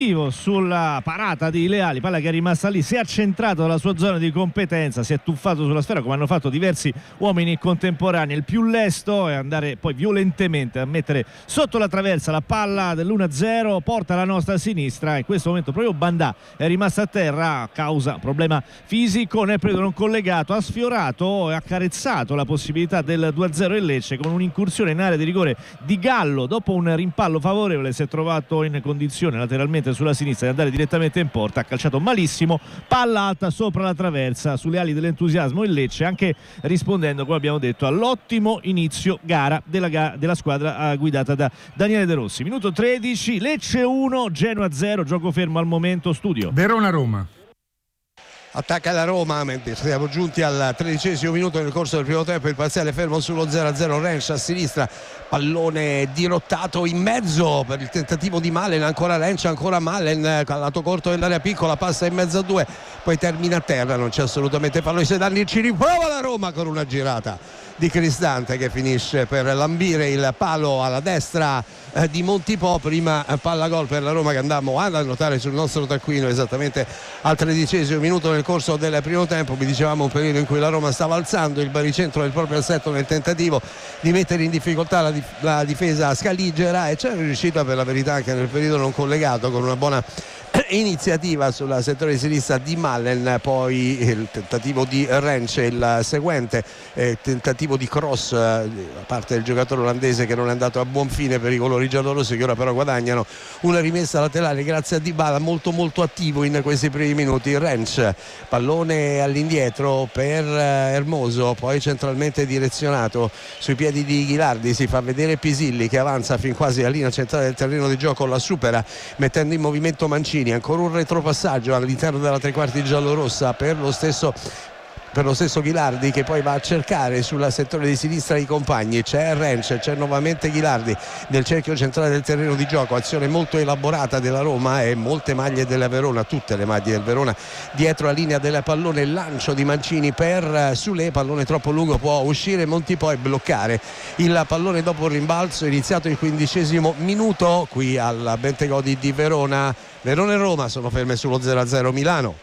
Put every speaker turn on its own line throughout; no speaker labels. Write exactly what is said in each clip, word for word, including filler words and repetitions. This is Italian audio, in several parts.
sulla parata di Leali, palla che è rimasta lì, si è accentrato dalla sua zona di competenza, si è tuffato sulla sfera come hanno fatto diversi uomini contemporanei. Il più lesto è andare poi violentemente a mettere sotto la traversa la palla dell'uno a zero, porta la nostra sinistra. In questo momento proprio Bandà è rimasta a terra a causa problema fisico nel periodo non collegato, ha sfiorato e accarezzato la possibilità del due a zero in Lecce con un'incursione in area di rigore di Gallo. Dopo un rimpallo favorevole si è trovato in condizione lateralmente sulla sinistra di andare direttamente in porta, ha calciato malissimo, palla alta sopra la traversa, sulle ali dell'entusiasmo il Lecce, anche rispondendo, come abbiamo detto, all'ottimo inizio gara della, ga- della squadra guidata da Daniele De Rossi. Minuto tredici, Lecce uno, Genoa zero, gioco fermo al momento. Studio
Verona-Roma.
Attacca la Roma, mentre siamo giunti al tredicesimo minuto nel corso del primo tempo, il parziale fermo sullo zero a zero. Rensch a sinistra, pallone dirottato in mezzo per il tentativo di Malen, ancora Rensch, ancora Malen al lato corto dell'area piccola, passa in mezzo a due, poi termina a terra, non c'è assolutamente fallo di Sedanni, ci riprova la Roma con una girata di Cristante che finisce per lambire il palo alla destra eh, di Montipò. Prima eh, palla gol per la Roma che andammo a notare sul nostro taccuino esattamente al tredicesimo minuto nel corso del primo tempo. Vi dicevamo un periodo in cui la Roma stava alzando il baricentro del proprio assetto nel tentativo di mettere in difficoltà la, dif- la difesa scaligera, e c'è riuscita per la verità anche nel periodo non collegato con una buona iniziativa sul settore di sinistra di Malen. Poi il tentativo di Rensch, il seguente eh, tentativo di cross eh, da parte del giocatore olandese che non è andato a buon fine per i colori giallorossi, che ora però guadagnano una rimessa laterale grazie a Dybala, molto molto attivo in questi primi minuti. Rensch, pallone all'indietro per eh, Hermoso, poi centralmente direzionato sui piedi di Ghilardi, si fa vedere Pisilli che avanza fin quasi alla linea centrale del terreno di gioco, la supera mettendo in movimento Mancini, ancora un retropassaggio all'interno della tre quarti giallorossa per lo stesso per lo stesso Ghilardi, che poi va a cercare sul settore di sinistra i compagni. C'è Rensch, c'è nuovamente Ghilardi nel cerchio centrale del terreno di gioco, azione molto elaborata della Roma e molte maglie della Verona, tutte le maglie del Verona dietro la linea del pallone. Lancio di Mancini per Sule, pallone troppo lungo, può uscire Montipò e bloccare il pallone dopo il rimbalzo. Iniziato il quindicesimo minuto qui al Bentegodi di Verona. Verona e Roma sono ferme sullo zero a zero. Milano.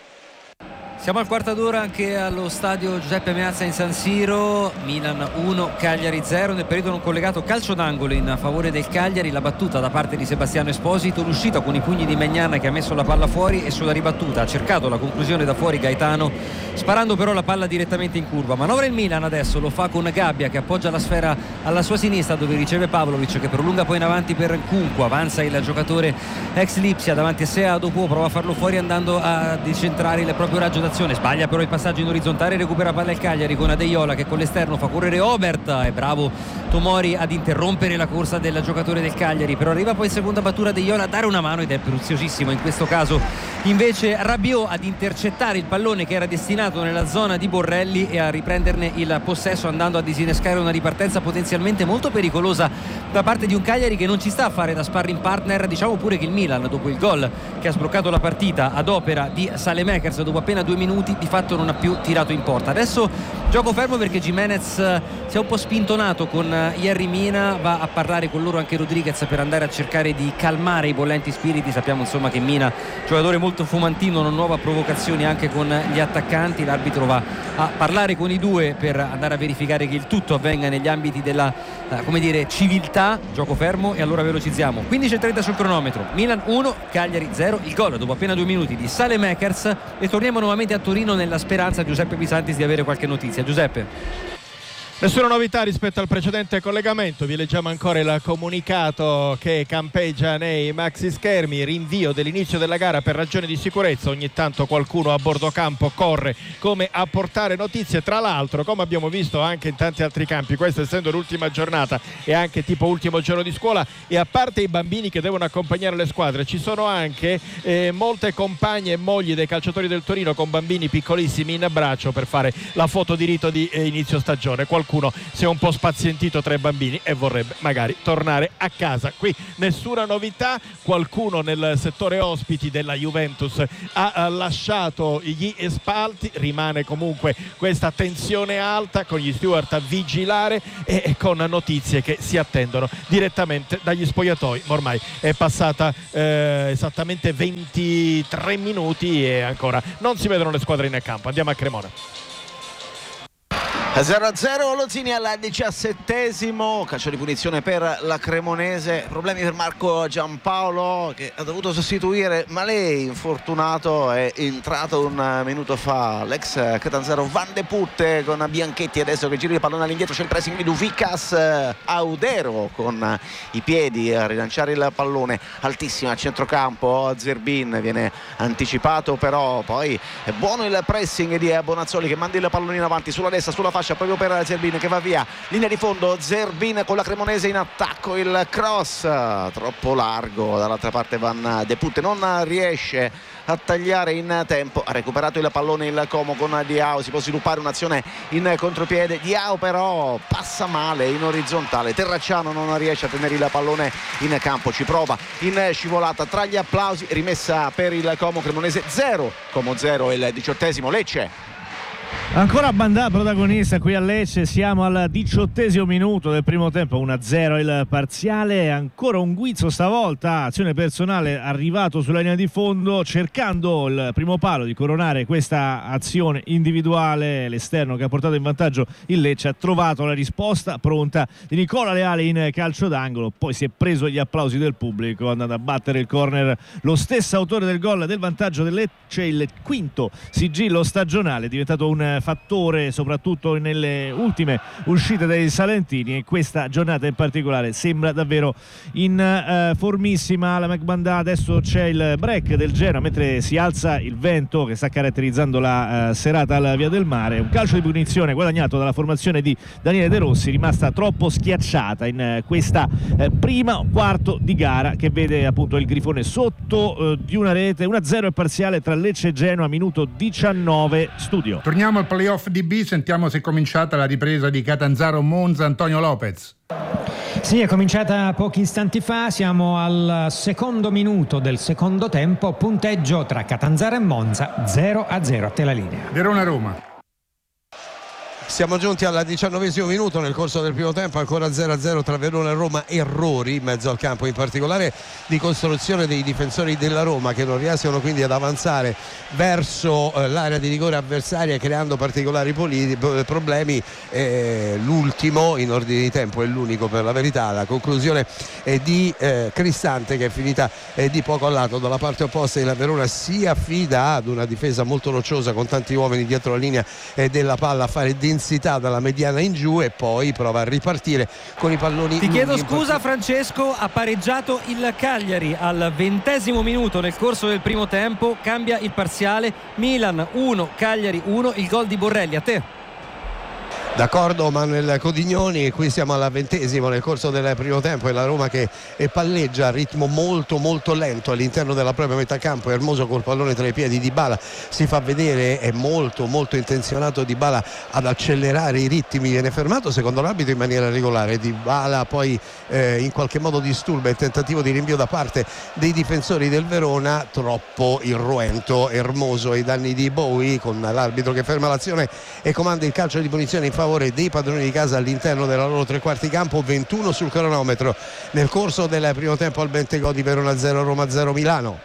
Siamo al quarto d'ora anche allo stadio Giuseppe Meazza in San Siro. Milan uno, Cagliari zero. Nel periodo non collegato, calcio d'angolo in favore del Cagliari, la battuta da parte di Sebastiano Esposito, l'uscita con i pugni di Maignan che ha messo la palla fuori, e sulla ribattuta ha cercato la conclusione da fuori Gaetano, sparando però la palla direttamente in curva. Manovra il Milan adesso, lo fa con Gabbia che appoggia la sfera alla sua sinistra dove riceve Pavlovic, che prolunga poi in avanti per Nkunku. Avanza il giocatore ex Lipsia davanti a sé a Dopo, prova a farlo fuori andando a decentrare il proprio raggio d'azione, sbaglia però il passaggio in orizzontale, recupera palla il Cagliari con Adeiola che con l'esterno fa correre Obert. È bravo Tomori ad interrompere la corsa del giocatore del Cagliari, però arriva poi in seconda battuta Adeiola a dare una mano, ed è preziosissimo in questo caso invece Rabiot ad intercettare il pallone che era destinato nella zona di Borrelli e a riprenderne il possesso, andando a disinnescare una ripartenza potenzialmente molto pericolosa da parte di un Cagliari che non ci sta a fare da sparring partner. Diciamo pure che il Milan, dopo il gol che ha sbloccato la partita ad opera di Saelemaekers, dopo appena due minuti di fatto non ha più tirato in porta. Adesso gioco fermo perché Gimenez si è un po' spintonato con Yerry Mina, va a parlare con loro anche Rodriguez per andare a cercare di calmare i bollenti spiriti. Sappiamo insomma che Mina, giocatore molto fumantino, non nuova provocazioni anche con gli attaccanti. L'arbitro va a parlare con i due per andare a verificare che il tutto avvenga negli ambiti della eh, come dire civiltà. Gioco fermo e allora velocizziamo. quindici e trenta sul cronometro. Milan uno, Cagliari zero, il gol dopo appena due minuti di Saelemaekers, e torniamo nuovamente a Torino nella speranza, Giuseppe Pisantis, di avere qualche notizia. Giuseppe.
Nessuna novità rispetto al precedente collegamento, vi leggiamo ancora il comunicato che campeggia nei maxi schermi: rinvio dell'inizio della gara per ragioni di sicurezza. Ogni tanto qualcuno a bordo campo corre come a portare notizie, tra l'altro come abbiamo visto anche in tanti altri campi, questa essendo l'ultima giornata e anche tipo ultimo giorno di scuola, e a parte i bambini che devono accompagnare le squadre ci sono anche eh, molte compagne e mogli dei calciatori del Torino con bambini piccolissimi in braccio per fare la foto di rito di eh, inizio stagione. Qualcuno qualcuno si è un po' spazientito tra i bambini e vorrebbe magari tornare a casa. Qui nessuna novità, qualcuno nel settore ospiti della Juventus ha lasciato gli spalti, rimane comunque questa tensione alta con gli steward a vigilare e con notizie che si attendono direttamente dagli spogliatoi. Ormai è passata eh, esattamente ventitré minuti e ancora non si vedono le squadre in campo. Andiamo a Cremona.
zero a zero Lozini al diciassettesimo, calcio di punizione per la Cremonese. Problemi per Marco Giampaolo che ha dovuto sostituire Malé, infortunato, è entrato un minuto fa l'ex Catanzaro Van de Putte con Bianchetti adesso che gira il pallone all'indietro, c'è il pressing di Duvikas, Audero con i piedi a rilanciare il pallone, altissima a centrocampo, Zerbin viene anticipato, però poi è buono il pressing di Bonazzoli che manda il pallone in avanti sulla destra, sulla fascia proprio per Zerbin che va via, linea di fondo, Zerbin con la Cremonese in attacco, il cross troppo largo dall'altra parte, Van de Putte non riesce a tagliare in tempo, ha recuperato il pallone il Como con Diao, si può sviluppare un'azione in contropiede, Diao però passa male in orizzontale, Terracciano non riesce a tenere il pallone in campo, ci prova in scivolata, tra gli applausi, rimessa per il Como, Cremonese zero, Como zero, il diciottesimo Lecce.
Ancora Bandà protagonista qui a Lecce, siamo al diciottesimo minuto del primo tempo, uno a zero il parziale, ancora un guizzo stavolta, azione personale arrivato sulla linea di fondo cercando il primo palo di coronare questa azione individuale, l'esterno che ha portato in vantaggio il Lecce ha trovato la risposta pronta di Nicola Leale in calcio d'angolo, poi si è preso gli applausi del pubblico andando a battere il corner lo stesso autore del gol del vantaggio del Lecce, il quinto sigillo stagionale, è diventato un fattore soprattutto nelle ultime uscite dei salentini e questa giornata in particolare sembra davvero in eh, formissima la McBandà. Adesso c'è il break del Genoa mentre si alza il vento che sta caratterizzando la eh, serata alla Via del Mare, un calcio di punizione guadagnato dalla formazione di Daniele De Rossi, rimasta troppo schiacciata in eh, questa eh, prima quarto di gara che vede appunto il Grifone sotto eh, di una rete. Uno a zero il parziale tra Lecce e Genoa, minuto diciannove. Studio.
Torniamo al playoff di B, sentiamo se è cominciata la ripresa di Catanzaro Monza. Antonio Lopez.
Sì, è cominciata pochi istanti fa, siamo al secondo minuto del secondo tempo, punteggio tra Catanzaro e Monza zero a zero. A te la linea.
Verona-Roma.
Siamo giunti al diciannovesimo minuto nel corso del primo tempo, ancora zero a zero tra Verona e Roma, errori in mezzo al campo, in particolare di costruzione dei difensori della Roma che non riescono quindi ad avanzare verso eh, l'area di rigore avversaria creando particolari poli- problemi. Eh, l'ultimo in ordine di tempo è l'unico per la verità, la conclusione è di eh, Cristante che è finita eh, di poco a lato dalla parte opposta, e la Verona si affida ad una difesa molto rocciosa con tanti uomini dietro la linea eh, della palla a fare densità dalla mediana in giù e poi prova a ripartire con i palloni.
Ti chiedo
lunghi.
scusa Francesco, ha pareggiato il Cagliari al ventesimo minuto nel corso del primo tempo, cambia il parziale, Milan uno Cagliari uno, il gol di Borrelli. A te.
D'accordo Manuel Codignoni, qui siamo al ventesimo nel corso del primo tempo e la Roma che palleggia a ritmo molto molto lento all'interno della propria metà campo. Hermoso col pallone tra i piedi, Dybala si fa vedere, è molto molto intenzionato Dybala ad accelerare i ritmi, viene fermato secondo l'arbitro in maniera regolare. Dybala poi eh, in qualche modo disturba il tentativo di rinvio da parte dei difensori del Verona, troppo irruento Hermoso ai danni di Bowie, con l'arbitro che ferma l'azione e comanda il calcio di punizione in favore dei padroni di casa all'interno della loro tre quarti campo. Ventuno sul cronometro nel corso del primo tempo al Bentegodi. Verona zero Roma zero Milano.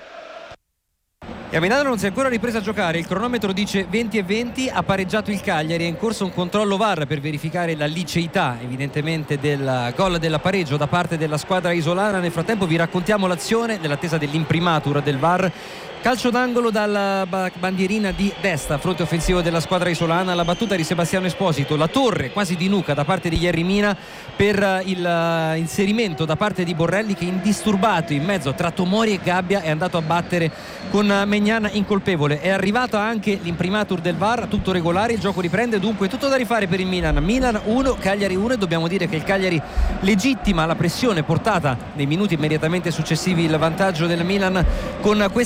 E a Milano non si è ancora ripresa a giocare, il cronometro dice venti e venti, ha pareggiato il Cagliari, è in corso un controllo V A R per verificare la liceità evidentemente del gol del pareggio da parte della squadra isolana. Nel frattempo vi raccontiamo l'azione nell'attesa dell'imprimatur del V A R. Calcio d'angolo dalla bandierina di destra, fronte offensivo della squadra isolana, la battuta di Sebastiano Esposito, la torre quasi di nuca da parte di Yerry Mina per il inserimento da parte di Borrelli che indisturbato in mezzo tra Tomori e Gabbia è andato a battere con Magnana incolpevole. È arrivata anche l'imprimatur del V A R, tutto regolare, il gioco riprende, dunque tutto da rifare per il Milan. Milan uno Cagliari uno, e dobbiamo dire che il Cagliari legittima la pressione portata nei minuti immediatamente successivi il vantaggio del Milan con questa marcatura.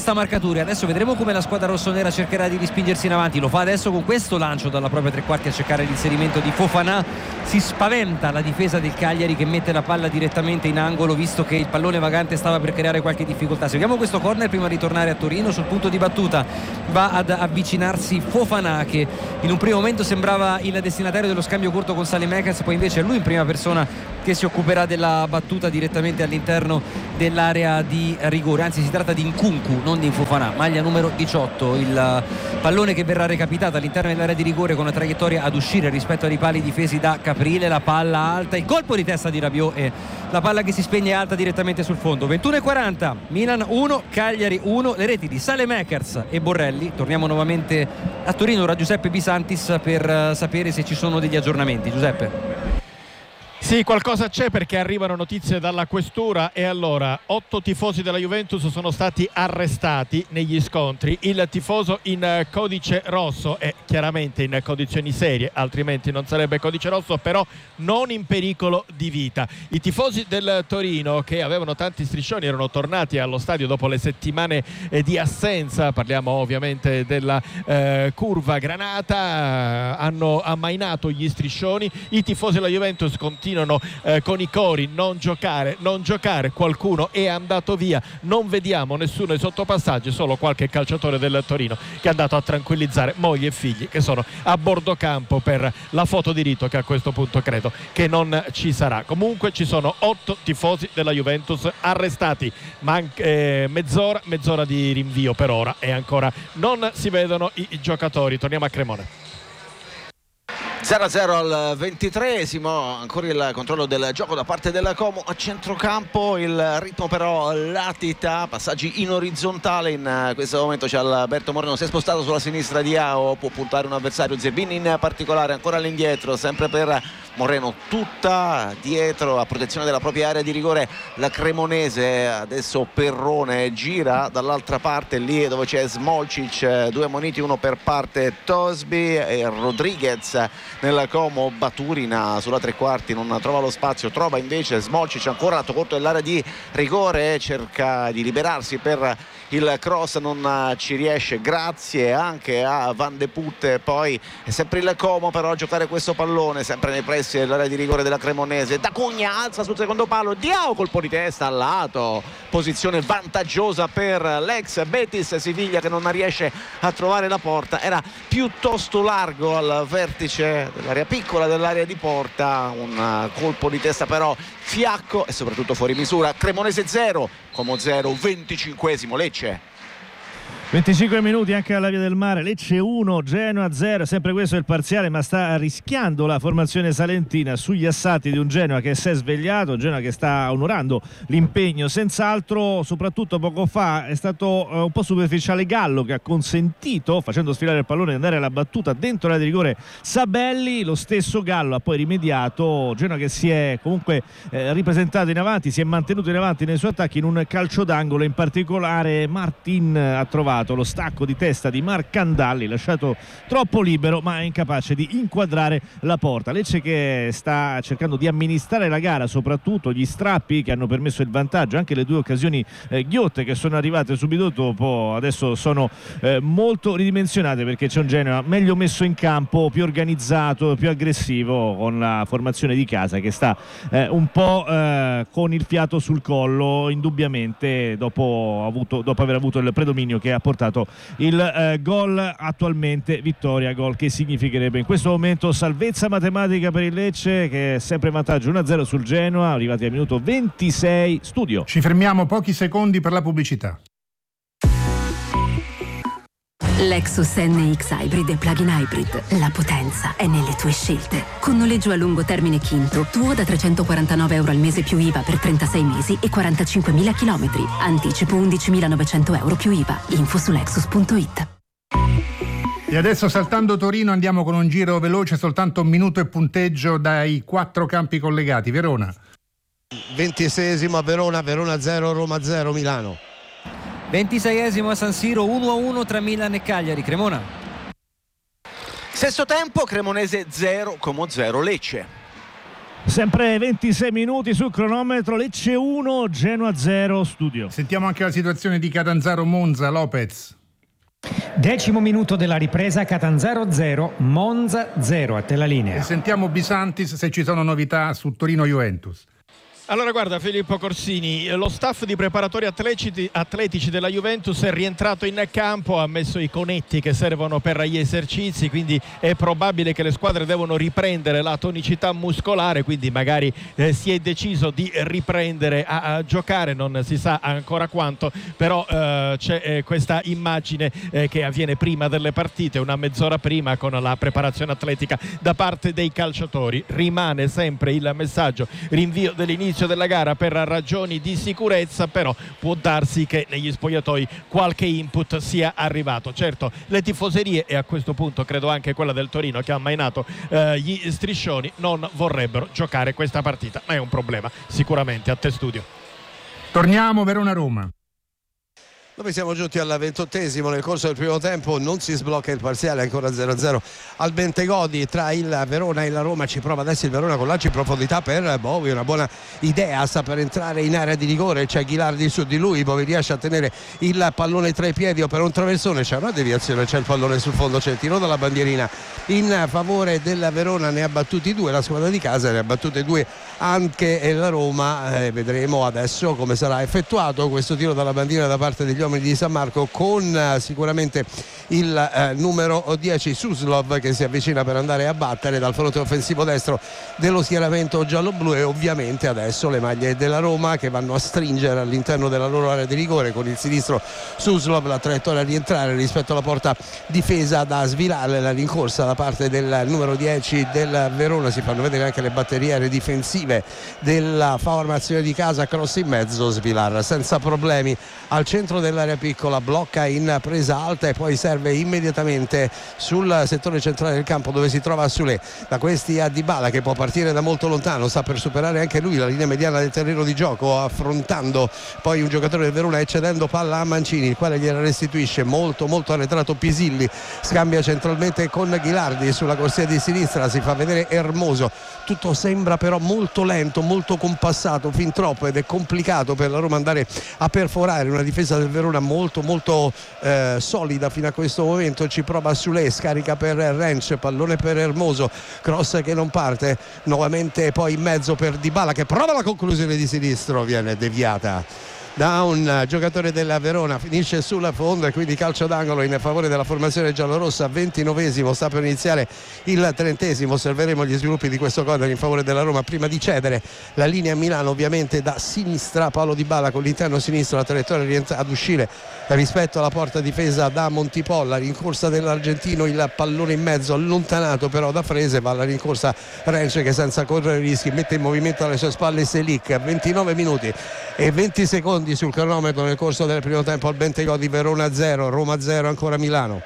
Maturi. Adesso vedremo come la squadra rossonera cercherà di rispingersi in avanti. Lo fa adesso con questo lancio dalla propria tre quarti a cercare l'inserimento di Fofana. Si spaventa la difesa del Cagliari che mette la palla direttamente in angolo, visto che il pallone vagante stava per creare qualche difficoltà. Seguiamo questo corner prima di tornare a Torino. Sul punto di battuta va ad avvicinarsi Fofana, che in un primo momento sembrava il destinatario dello scambio corto con Saelemaekers, poi invece è lui in prima persona che si occuperà della battuta direttamente all'interno dell'area di rigore. Anzi, si tratta di Nkunku, non di Fofana, maglia numero diciotto. Il pallone che verrà recapitato all'interno dell'area di rigore con una traiettoria ad uscire rispetto ai pali difesi da Caprile. La palla alta, il colpo di testa di Rabiot e la palla che si spegne alta direttamente sul fondo. ventuno e quaranta, Milan uno, Cagliari uno. Le reti di Saelemaekers e Borrelli. Torniamo nuovamente a Torino da Giuseppe Bisantis per sapere se ci sono degli aggiornamenti. Giuseppe.
Sì, qualcosa c'è, perché arrivano notizie dalla questura. E allora, otto tifosi della Juventus sono stati arrestati negli scontri. Il tifoso in codice rosso è chiaramente in condizioni serie, altrimenti non sarebbe codice rosso, però non in pericolo di vita. I tifosi del Torino, che avevano tanti striscioni, erano tornati allo stadio dopo le settimane eh, di assenza. Parliamo ovviamente della eh, curva granata, hanno ammainato gli striscioni. I tifosi della Juventus continuano Eh, con i cori: non giocare, non giocare. Qualcuno è andato via, non vediamo nessuno ai sottopassaggi, solo qualche calciatore del Torino che è andato a tranquillizzare moglie e figli che sono a bordo campo per la foto di rito, che a questo punto credo che non ci sarà. Comunque ci sono otto tifosi della Juventus arrestati. Man- eh, mezz'ora, mezz'ora di rinvio per ora e ancora non si vedono i, i giocatori. Torniamo a Cremona.
zero a zero al ventitreesimo, ancora il controllo del gioco da parte della Como a centrocampo. Il ritmo però latita, passaggi in orizzontale. In questo momento c'è Alberto Moreno, si è spostato sulla sinistra di Ao, può puntare un avversario, Zerbini in particolare, ancora all'indietro, sempre per Moreno, tutta dietro a protezione della propria area di rigore la Cremonese. Adesso Perrone gira dall'altra parte, lì dove c'è Smolcic, due moniti, uno per parte Tosby e Rodriguez. Nella Como Baturina sulla tre quarti non trova lo spazio, trova invece Smolcic ancora lato corto dell'area di rigore, cerca di liberarsi per il cross, non ci riesce, grazie anche a Van de Putte. Poi è sempre il Como però a giocare questo pallone, sempre nei pressi dell'area di rigore della Cremonese. D'Acugna alza sul secondo palo, Diao colpo di testa al lato, posizione vantaggiosa per l'ex Betis Siviglia che non riesce a trovare la porta. Era piuttosto largo al vertice dell'area piccola dell'area di porta, un colpo di testa però fiacco e soprattutto fuori misura. Cremonese zero, Como zero, venticinquesimo Lecce.
venticinque minuti anche alla Via del Mare, Lecce uno, Genoa zero, sempre questo è il parziale, ma sta rischiando la formazione salentina sugli assalti di un Genoa che si è svegliato, un Genoa che sta onorando l'impegno senz'altro. Soprattutto poco fa è stato eh, un po' superficiale Gallo, che ha consentito, facendo sfilare il pallone, di andare alla battuta dentro l'area di rigore Sabelli. Lo stesso Gallo ha poi rimediato. Genoa che si è comunque eh, ripresentato in avanti, si è mantenuto in avanti nei suoi attacchi, in un calcio d'angolo in particolare Martin ha trovato lo stacco di testa di Marcandalli, lasciato troppo libero ma incapace di inquadrare la porta. Lecce che sta cercando di amministrare la gara, soprattutto gli strappi che hanno permesso il vantaggio, anche le due occasioni eh, ghiotte che sono arrivate subito dopo adesso sono eh, molto ridimensionate, perché c'è un Genoa meglio messo in campo, più organizzato, più aggressivo, con la formazione di casa che sta eh, un po' eh, con il fiato sul collo, indubbiamente dopo, avuto, dopo aver avuto il predominio che ha portato il eh, gol. Attualmente vittoria, gol che significherebbe in questo momento salvezza matematica per il Lecce, che è sempre in vantaggio uno a zero sul Genoa, arrivati al minuto ventisei. Studio.
Ci fermiamo pochi secondi per la pubblicità.
Lexus N X Hybrid e Plug-in Hybrid. La potenza è nelle tue scelte. Con noleggio a lungo termine Quinto, tuo da trecentoquarantanove euro al mese più I V A per trentasei mesi e quarantacinquemila chilometri. Anticipo undicimilanovecento euro più I V A. Info su lexus punto it.
E adesso, saltando Torino, andiamo con un giro veloce, soltanto un minuto e punteggio dai quattro campi collegati. Verona.
ventiseiesimo a Verona, Verona zero, Roma zero, Milano.
ventiseiesimo a San Siro, uno a uno tra Milan e Cagliari. Cremona.
Stesso tempo, Cremonese zero, Como zero, Lecce.
Sempre ventisei minuti sul cronometro, Lecce uno, Genoa zero, studio.
Sentiamo anche la situazione di Catanzaro Monza, Lopez.
Decimo minuto della ripresa, Catanzaro zero, Monza zero, a te la linea.
E sentiamo Bisantis se ci sono novità su Torino Juventus.
Allora guarda Filippo Corsini, lo staff di preparatori atletici, atletici della Juventus è rientrato in campo, ha messo i conetti che servono per gli esercizi, quindi è probabile che le squadre devono riprendere la tonicità muscolare, quindi magari eh, si è deciso di riprendere a, a giocare, non si sa ancora quanto, però eh, c'è eh, questa immagine eh, che avviene prima delle partite, una mezz'ora prima, con la preparazione atletica da parte dei calciatori. Rimane sempre il messaggio, rinvio dell'inizio della gara per ragioni di sicurezza, però può darsi che negli spogliatoi qualche input sia arrivato. Certo, le tifoserie, e a questo punto credo anche quella del Torino che ha ammainato eh, gli striscioni, non vorrebbero giocare questa partita, ma è un problema sicuramente. A te studio.
Torniamo Verona-Roma.
Noi siamo giunti al ventottesimo, nel corso del primo tempo non si sblocca il parziale, ancora zero a zero al Bentegodi tra il Verona e la Roma. Ci prova adesso il Verona con lancio in profondità per Bovi, una buona idea, sta per entrare in area di rigore, c'è Ghilardi su di lui, Bovi riesce a tenere il pallone tra i piedi o per un traversone, c'è una deviazione, c'è il pallone sul fondo, c'è il tiro dalla bandierina in favore del Verona, ne ha battuti due la squadra di casa, ne ha battute due anche la Roma. Eh, vedremo adesso come sarà effettuato questo tiro dalla bandiera da parte degli uomini di San Marco, con uh, sicuramente il uh, numero dieci Suslov che si avvicina per andare a battere dal fronte offensivo destro dello schieramento giallo-blu, e ovviamente adesso le maglie della Roma che vanno a stringere all'interno della loro area di rigore con il sinistro Suslov, la traiettoria a rientrare rispetto alla porta difesa da svirare, la rincorsa da parte del numero dieci del Verona. Si fanno vedere anche le batteriere difensive della formazione di casa, cross in mezzo, Svilar senza problemi al centro dell'area piccola, blocca in presa alta e poi serve immediatamente sul settore centrale del campo dove si trova Sule. Da questi a Dybala che può partire da molto lontano, sta per superare anche lui la linea mediana del terreno di gioco, affrontando poi un giocatore del Verona e cedendo palla a Mancini, il quale gliela restituisce molto molto arretrato Pisilli, scambia centralmente con Ghilardi sulla corsia di sinistra, si fa vedere Hermoso, tutto sembra però molto lento, molto compassato, fin troppo, ed è complicato per la Roma andare a perforare una difesa del Verona molto molto eh, solida fino a questo momento. Ci prova Sule, scarica per Rensch, pallone per Hermoso, cross che non parte, nuovamente poi in mezzo per Dybala che prova la conclusione di sinistro, viene deviata da un giocatore della Verona, finisce sulla fondo e quindi calcio d'angolo in favore della formazione giallorossa. Ventinovesimo, sta per iniziare il trentesimo, osserveremo gli sviluppi di questo corner in favore della Roma prima di cedere la linea a Milano, ovviamente da sinistra Paolo Dybala con l'interno sinistro, la traiettoria ad uscire rispetto alla porta difesa da Montipolla, rincorsa dell'argentino, il pallone in mezzo allontanato però da Frese, va alla rincorsa Rensch che senza correre rischi mette in movimento alle sue spalle Selic. Ventinove minuti e venti secondi sul cronometro nel corso del primo tempo al Bentegodi. Verona zero, Roma zero, ancora Milano.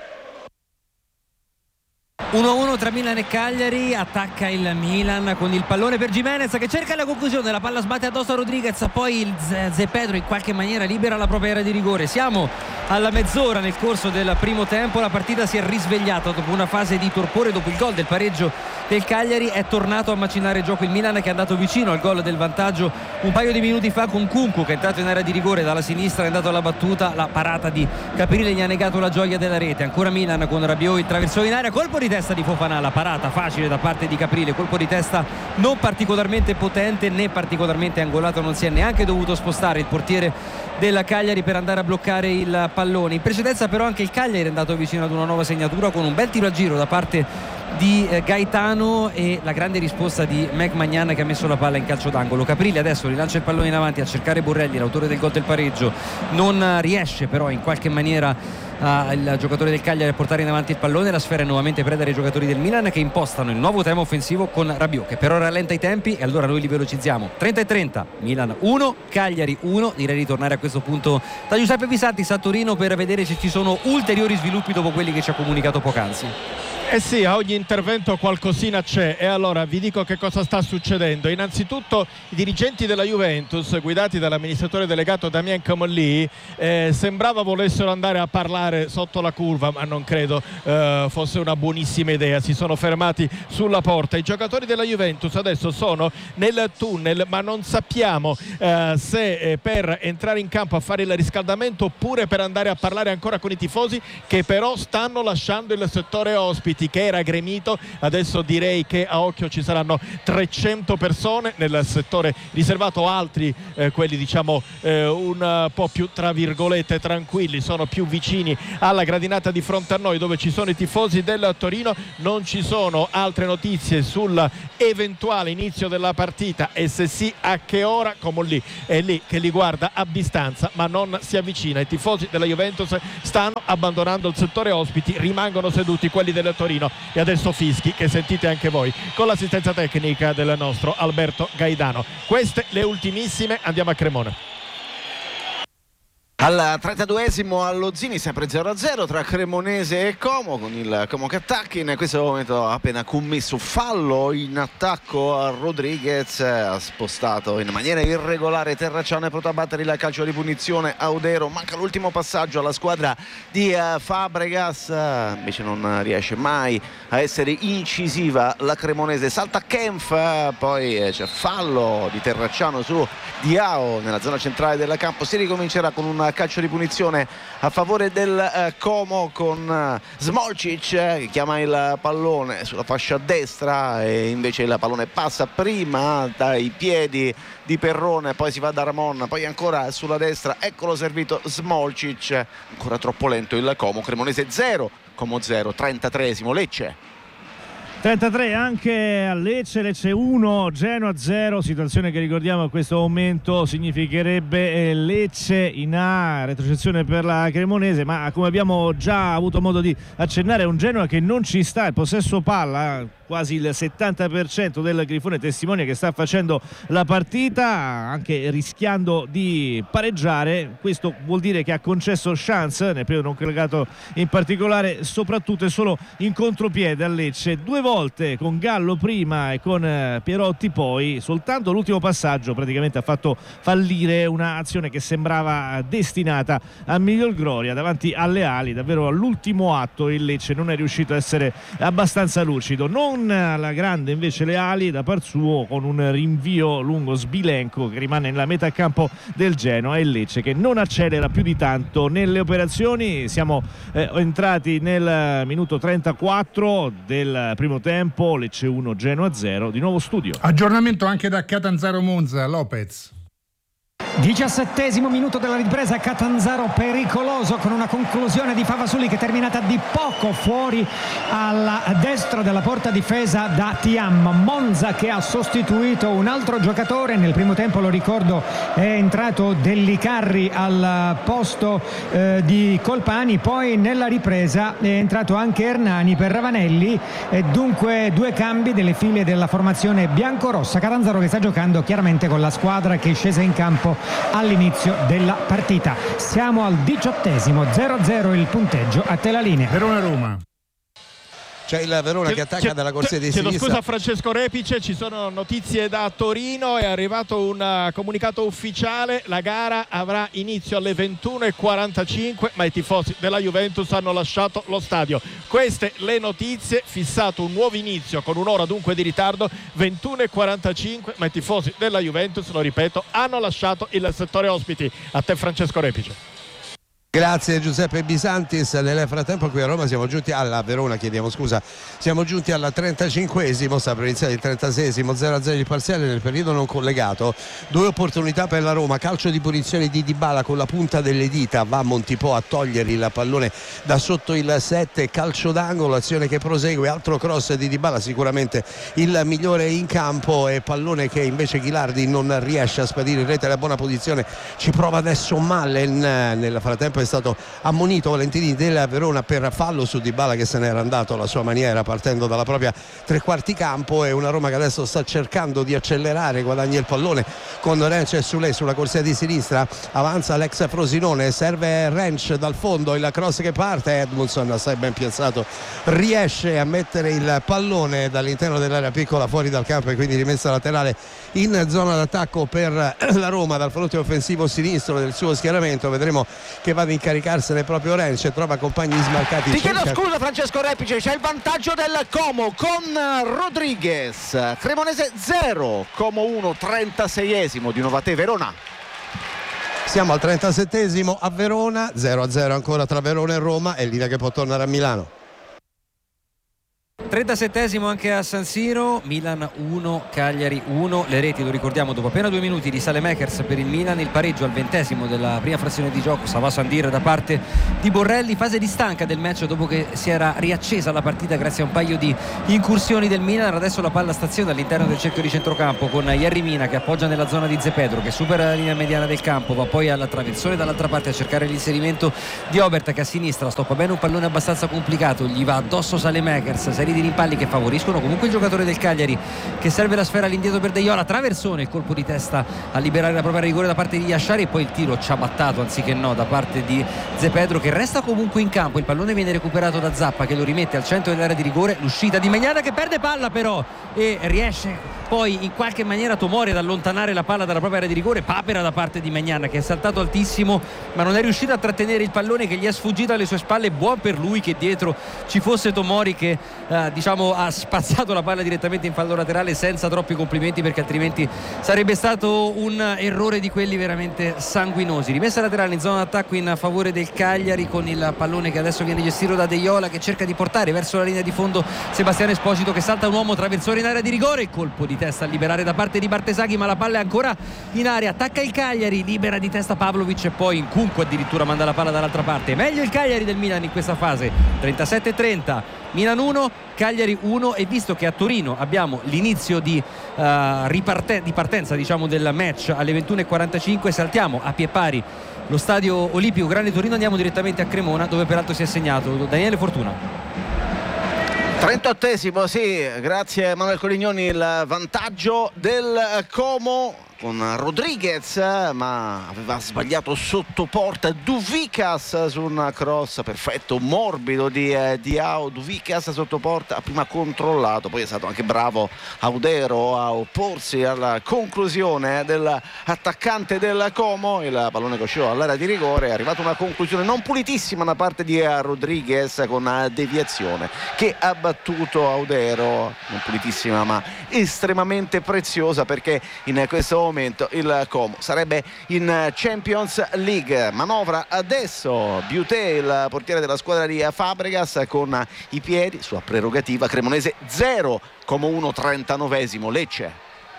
uno a uno tra Milan e Cagliari, attacca il Milan con il pallone per Gimenez che cerca la conclusione, la palla sbatte addosso a Rodriguez, poi il Ze Pedro in qualche maniera libera la propria area di rigore. Siamo alla mezz'ora nel corso del primo tempo, la partita si è risvegliata dopo una fase di torpore, dopo il gol del pareggio del Cagliari è tornato a macinare gioco il Milan, che è andato vicino al gol del vantaggio un paio di minuti fa con Kunku che è entrato in area di rigore dalla sinistra, è andato alla battuta, la parata di Caprile gli ha negato la gioia della rete. Ancora Milan con Rabiot, il traversone in area, colpo di testa di Fofana, la parata facile da parte di Caprile, colpo di testa non particolarmente potente né particolarmente angolato, non si è neanche dovuto spostare il portiere della Cagliari per andare a bloccare il pallone. In precedenza però anche il Cagliari è andato vicino ad una nuova segnatura con un bel tiro a giro da parte di eh, Gaetano e la grande risposta di Meg Magnan che ha messo la palla in calcio d'angolo. Caprile adesso rilancia il pallone in avanti a cercare Borrelli, l'autore del gol del pareggio, non riesce però in qualche maniera uh, il giocatore del Cagliari a portare in avanti il pallone, la sfera è nuovamente preda dei giocatori del Milan che impostano il nuovo tema offensivo con Rabiot che però rallenta i tempi e allora noi li velocizziamo. Trenta e trenta, Milan uno, Cagliari uno. Direi di tornare a questo punto da Giuseppe Bisantis a Torino per vedere se ci sono ulteriori sviluppi dopo quelli che ci ha comunicato poc'anzi.
Eh sì, a ogni intervento qualcosina c'è, e allora vi dico che cosa sta succedendo. Innanzitutto i dirigenti della Juventus, guidati dall'amministratore delegato Damien Camolli, eh, sembrava volessero andare a parlare sotto la curva, ma non credo eh, fosse una buonissima idea. Si sono fermati sulla porta. I giocatori della Juventus adesso sono nel tunnel, ma non sappiamo eh, se eh, per entrare in campo a fare il riscaldamento oppure per andare a parlare ancora con i tifosi, che però stanno lasciando il settore ospiti, che era gremito. Adesso direi che a occhio ci saranno trecento persone nel settore riservato, altri eh, quelli diciamo eh, un po' più tra virgolette tranquilli, sono più vicini alla gradinata di fronte a noi dove ci sono i tifosi del Torino. Non ci sono altre notizie sull'eventuale inizio della partita e se sì a che ora. Come lì è lì che li guarda a distanza ma non si avvicina. I tifosi della Juventus stanno abbandonando il settore ospiti, rimangono seduti quelli del Torino, e adesso fischi che sentite anche voi con l'assistenza tecnica del nostro Alberto Gaidano. Queste le ultimissime, andiamo a Cremona.
Al trentaduesimo allo Zini, sempre zero a zero tra Cremonese e Como, con il Como che attacca. In questo momento ha appena commesso fallo in attacco a Rodriguez, ha spostato in maniera irregolare Terracciano, è pronto a battere il calcio di punizione Audero. Manca l'ultimo passaggio alla squadra di Fabregas, invece non riesce mai a essere incisiva la Cremonese. Salta Kempf, poi c'è fallo di Terracciano su Diao nella zona centrale del campo. Si ricomincerà con un calcio di punizione a favore del eh, Como, con eh, Smolcic eh, che chiama il pallone sulla fascia destra, e invece il pallone passa prima dai piedi di Perrone, poi si va da Ramon, poi ancora sulla destra, eccolo servito Smolcic. Ancora troppo lento il Como. Cremonese zero, Como zero. trentatreesimo Lecce
trentatré anche a Lecce, Lecce uno, Genoa zero, situazione che ricordiamo a questo momento significherebbe Lecce in A, retrocessione per la Cremonese, ma come abbiamo già avuto modo di accennare è un Genoa che non ci sta, il possesso palla quasi il settanta per cento del Grifone testimonia che sta facendo la partita, anche rischiando di pareggiare. Questo vuol dire che ha concesso chance nel periodo non collegato, in particolare soprattutto e solo in contropiede a Lecce, due volte con Gallo prima e con Pierotti poi. Soltanto l'ultimo passaggio praticamente ha fatto fallire un'azione che sembrava destinata a miglior gloria davanti alle ali. Davvero all'ultimo atto il Lecce non è riuscito a essere abbastanza lucido. Non alla grande invece le ali da par suo, con un rinvio lungo Sbilenco che rimane nella metà campo del Genoa, e Lecce che non accelera più di tanto nelle operazioni. Siamo eh, entrati nel minuto trentaquattro del primo tempo, Lecce uno, Genoa zero. Di nuovo studio.
Aggiornamento anche da Catanzaro Monza, Lopez.
diciassettesimo minuto della ripresa, Catanzaro pericoloso con una conclusione di Favasuli che è terminata di poco fuori alla destra della porta difesa da Thiam. Monza che ha sostituito un altro giocatore nel primo tempo, lo ricordo è entrato Dellicarri al posto eh, di Colpani, poi nella ripresa è entrato anche Hernani per Ravanelli, e dunque due cambi delle file della formazione biancorossa. Catanzaro che sta giocando chiaramente con la squadra che è scesa in campo all'inizio della partita. Siamo al diciottesimo, zero a zero il punteggio. A te la linea.
Verona-Roma.
C'è il Verona che attacca dalla corsia di
sinistra.
sinistra.
Scusa a Francesco Repice, ci sono notizie da Torino, è arrivato un uh, comunicato ufficiale, la gara avrà inizio alle ventuno e quarantacinque, ma i tifosi della Juventus hanno lasciato lo stadio. Queste le notizie, fissato un nuovo inizio con un'ora dunque di ritardo, ventuno e quarantacinque, ma i tifosi della Juventus, lo ripeto, hanno lasciato il settore ospiti. A te Francesco Repice.
Grazie Giuseppe Bisantis. Nel frattempo qui a Roma siamo giunti alla Verona, chiediamo scusa, siamo giunti al trentacinquesimo, sta per iniziare il trentaseiesimo, zero a zero il parziale nel periodo non collegato. Due opportunità per la Roma, calcio di punizione di Dybala con la punta delle dita, va Montipò a togliere il pallone da sotto il sette, calcio d'angolo, azione che prosegue, altro cross di Dybala, sicuramente il migliore in campo, e pallone che invece Ghilardi non riesce a spedire in rete. La buona posizione ci prova adesso Mallen, nel frattempo è stato ammonito Valentini del Verona per fallo su Dybala, che se n'era andato alla sua maniera partendo dalla propria tre quarti campo. È una Roma che adesso sta cercando di accelerare, guadagna il pallone con Rensch e Soulé sulla corsia di sinistra, avanza l'ex Frosinone, serve Rensch dal fondo, il cross che parte, Edmundson assai ben piazzato riesce a mettere il pallone dall'interno dell'area piccola fuori dal campo e quindi rimessa laterale in zona d'attacco per la Roma dal fronte offensivo sinistro del suo schieramento. Vedremo che va ad incaricarsene proprio Rensch, trova compagni smarcati.
Ti chiedo scusa Francesco Repice, c'è il vantaggio del Como con Rodriguez. Cremonese zero, Como uno, trentaseiesimo di Novate Verona.
Siamo al trentasettesimo a Verona, zero a zero ancora tra Verona e Roma, è l'idea che può tornare a Milano.
trentasettesimo anche a San Siro, Milan uno, Cagliari uno. Le reti, lo ricordiamo, dopo appena due minuti di Saelemaekers per il Milan, il pareggio al ventesimo della prima frazione di gioco, Sava Sandir da parte di Borrelli. Fase di stanca del match dopo che si era riaccesa la partita grazie a un paio di incursioni del Milan. Adesso la palla staziona all'interno del cerchio di centrocampo con Yerry Mina che appoggia nella zona di Zé Pedro, che supera la linea mediana del campo, va poi alla traversone dall'altra parte a cercare l'inserimento di Obert, che a sinistra stoppa bene un pallone abbastanza complicato, gli va addosso Saelemaekers, serie di rimpalli che favoriscono comunque il giocatore del Cagliari, che serve la sfera all'indietro per De Iola, traversone, il colpo di testa a liberare la propria rigore da parte di Yashari e poi il tiro ciabattato anziché no da parte di Zé Pedro, che resta comunque in campo. Il pallone viene recuperato da Zappa, che lo rimette al centro dell'area di rigore, l'uscita di Magnana che perde palla però e riesce poi in qualche maniera Tomori ad allontanare la palla dalla propria area di rigore. Papera da parte di Magnana, che è saltato altissimo ma non è riuscito a trattenere il pallone che gli è sfuggito alle sue spalle. Buon per lui che dietro ci fosse Tomori, che eh, diciamo ha spazzato la palla direttamente in fallo laterale senza troppi complimenti, perché altrimenti sarebbe stato un errore di quelli veramente sanguinosi. Rimessa laterale in zona d'attacco in favore del Cagliari, con il pallone che adesso viene gestito da De Iola, che cerca di portare verso la linea di fondo Sebastiano Esposito, che salta un uomo, traversone in area di rigore, colpo di testa a liberare da parte di Bartesaghi, ma la palla è ancora in area, attacca il Cagliari, libera di testa Pavlovic e poi in Cunco addirittura manda la palla dall'altra parte. Meglio il Cagliari del Milan in questa fase, trentasette trenta, Milan uno, Cagliari uno. E visto che a Torino abbiamo l'inizio di, uh, riparte- di partenza diciamo del match alle ventuno e quarantacinque, saltiamo a pie pari lo stadio Olimpico Grande Torino, andiamo direttamente a Cremona, dove peraltro si è segnato Daniele Fortuna.
trentottesimo, sì, grazie Manuel Colignoni, il vantaggio del Como con Rodriguez, ma aveva sbagliato sotto porta Douvikas su un cross perfetto, morbido di eh, Diao. Douvikas sotto porta, prima controllato, poi è stato anche bravo Audero a opporsi alla conclusione dell'attaccante del Como. Il pallone che usciva all'area di rigore, è arrivata una conclusione non pulitissima da parte di Rodriguez con deviazione che ha battuto Audero, non pulitissima ma estremamente preziosa, perché in questo momento il Como sarebbe in Champions League. Manovra adesso Biuté, il portiere della squadra di Fabregas, con i piedi sua prerogativa. Cremonese zero, Como uno, trentanovesimo, Lecce.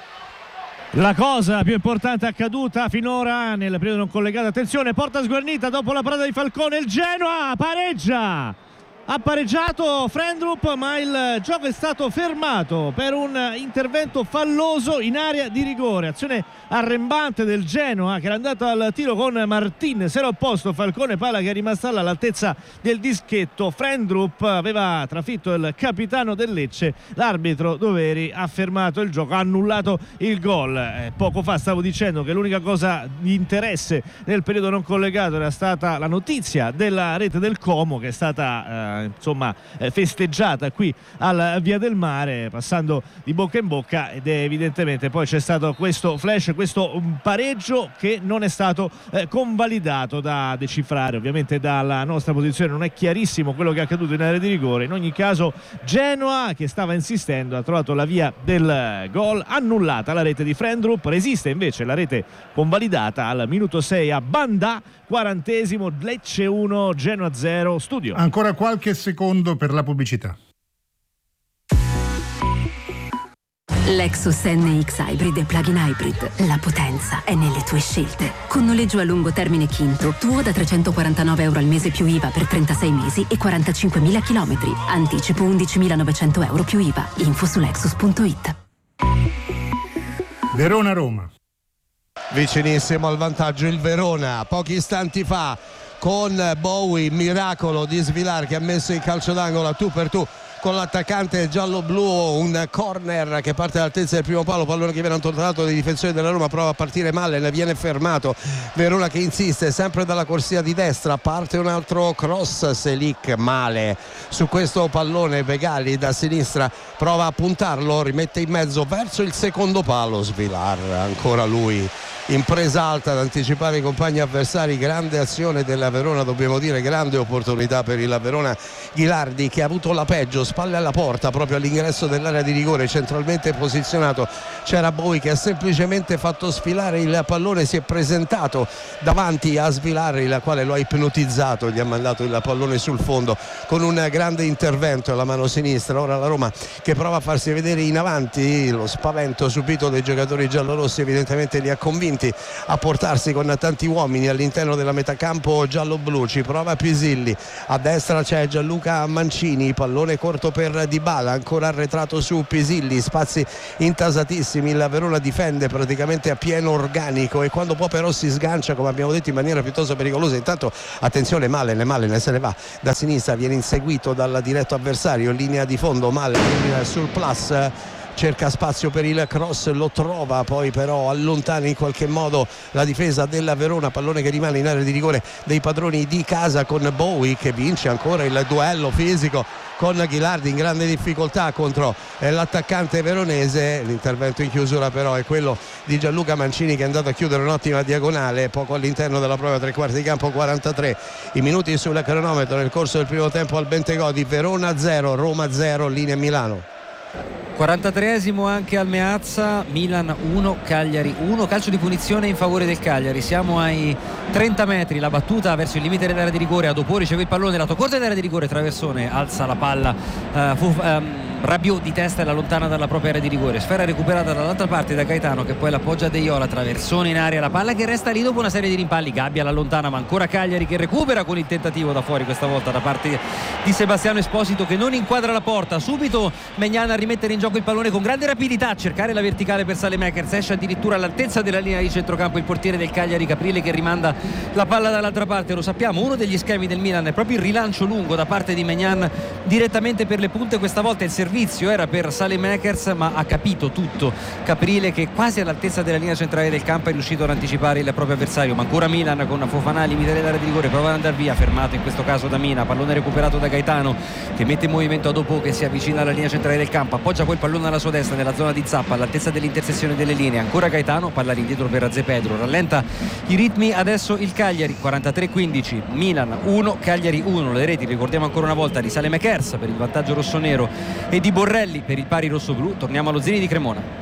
La cosa più importante accaduta finora nel periodo non collegato, attenzione, porta sguarnita dopo la parata di Falcone, il Genoa pareggia. Ha pareggiato Frendrup, ma il gioco è stato fermato per un intervento falloso in area di rigore. Azione arrembante del Genoa, che era andato al tiro con Martin, si era opposto Falcone, palla che è rimasta là all'altezza del dischetto. Frendrup aveva trafitto il capitano del Lecce, l'arbitro Doveri ha fermato il gioco, ha annullato il gol. Eh, poco fa stavo dicendo che l'unica cosa di interesse nel periodo non collegato era stata la notizia della rete del Como, che è stata eh, insomma eh, festeggiata qui al Via del Mare, passando di bocca in bocca, ed è evidentemente poi c'è stato questo flash, questo um, pareggio che non è stato eh, convalidato da decifrare. Ovviamente dalla nostra posizione non è chiarissimo quello che è accaduto in area di rigore. In ogni caso Genoa, che stava insistendo, ha trovato la via del gol, annullata la rete di Frendrup, resiste invece la rete convalidata al minuto sei a Bandà, quarantesimo, Lecce uno, Genoa zero. Studio.
Ancora qualche secondo per la pubblicità.
Lexus N X Hybrid e Plug-in Hybrid. La potenza è nelle tue scelte. Con noleggio a lungo termine Kinto, tuo da trecentoquarantanove euro al mese più I V A per trentasei mesi e quarantacinquemila chilometri. Anticipo undicimilanovecento euro più I V A. Info su lexus punto it.
Verona-Roma.
Vicinissimo al vantaggio il Verona, pochi istanti fa con Bowie, miracolo di Svilar che ha messo in calcio d'angolo a tu per tu con l'attaccante giallo-blu, un corner che parte all'altezza del primo palo, pallone che viene allontanato dai difensori della Roma, prova a partire male, ne viene fermato Verona che insiste sempre dalla corsia di destra, parte un altro cross, Selic male su questo pallone, Begali da sinistra prova a puntarlo, rimette in mezzo verso il secondo palo, Svilar, ancora lui in presa alta ad anticipare i compagni avversari, grande azione della Verona, dobbiamo dire grande opportunità per il Verona. Ghilardi che ha avuto la peggio, spalle alla porta proprio all'ingresso dell'area di rigore, centralmente posizionato, c'era Bowie che ha semplicemente fatto sfilare il pallone, si è presentato davanti a Svilar il quale lo ha ipnotizzato, gli ha mandato il pallone sul fondo con un grande intervento alla mano sinistra. Ora la Roma che prova a farsi vedere in avanti, lo spavento subito dai giocatori giallorossi evidentemente li ha convinti a portarsi con tanti uomini all'interno della metacampo giallo-blu. Ci prova Pisilli, a destra c'è Gianluca Mancini, pallone corto per Dybala, ancora arretrato su Pisilli, spazi intasatissimi, il Verona difende praticamente a pieno organico e quando può però si sgancia, come abbiamo detto, in maniera piuttosto pericolosa. Intanto attenzione, Malen, Malen se ne va da sinistra, viene inseguito dal diretto avversario in linea di fondo, Malen sul plus, cerca spazio per il cross, lo trova, poi però allontana in qualche modo la difesa della Verona, pallone che rimane in area di rigore dei padroni di casa con Bowie che vince ancora il duello fisico con Ghilardi in grande difficoltà contro l'attaccante veronese. L'intervento in chiusura però è quello di Gianluca Mancini che è andato a chiudere un'ottima diagonale poco all'interno della propria tre quarti di campo. Quarantatré i minuti sul cronometro nel corso del primo tempo al Bentegodi. Verona zero, Roma zero, linea Milano.
quarantatreesimo anche al Meazza, Milan uno, Cagliari uno, calcio di punizione in favore del Cagliari. Siamo ai trenta metri, la battuta verso il limite dell'area di rigore, Adopò riceve il pallone lato corto dell'area di rigore, traversone, alza la palla, uh, fu, um, Rabiot di testa e la lontana dalla propria area di rigore, sfera recuperata dall'altra parte da Gaetano che poi l'appoggia a De Iola, traversone in aria, la palla che resta lì dopo una serie di rimpalli, Gabbia la lontana ma ancora Cagliari che recupera con il tentativo da fuori questa volta da parte di Sebastiano Esposito che non inquadra la porta, subito Maignan a rimettere in gioco il pallone con grande rapidità, a cercare la verticale per Saelemaekers, esce addirittura all'altezza della linea di centrocampo il portiere del Cagliari Caprile che rimanda la palla dall'altra parte. Lo sappiamo, uno degli schemi del Milan è proprio il rilancio lungo da parte di Maignan direttamente per le punte, questa volta il servizio era per Saelemaekers ma ha capito tutto Caprile che quasi all'altezza della linea centrale del campo è riuscito ad anticipare il proprio avversario, ma ancora Milan con Fofana al limite dell'area di rigore, prova ad andare via, fermato in questo caso da Mina, pallone recuperato da Gaetano che mette in movimento Adopò che si avvicina alla linea centrale del campo, appoggia quel pallone alla sua destra nella zona di Zappa all'altezza dell'intersezione delle linee, ancora Gaetano, palla indietro per Zepedro, rallenta i ritmi adesso il Cagliari. Quarantatré quindici, Milan uno, Cagliari uno, le reti ricordiamo ancora una volta di Saelemaekers per il vantaggio rossonero e di Borrelli per il pari rossoblu. Torniamo allo Zini di Cremona.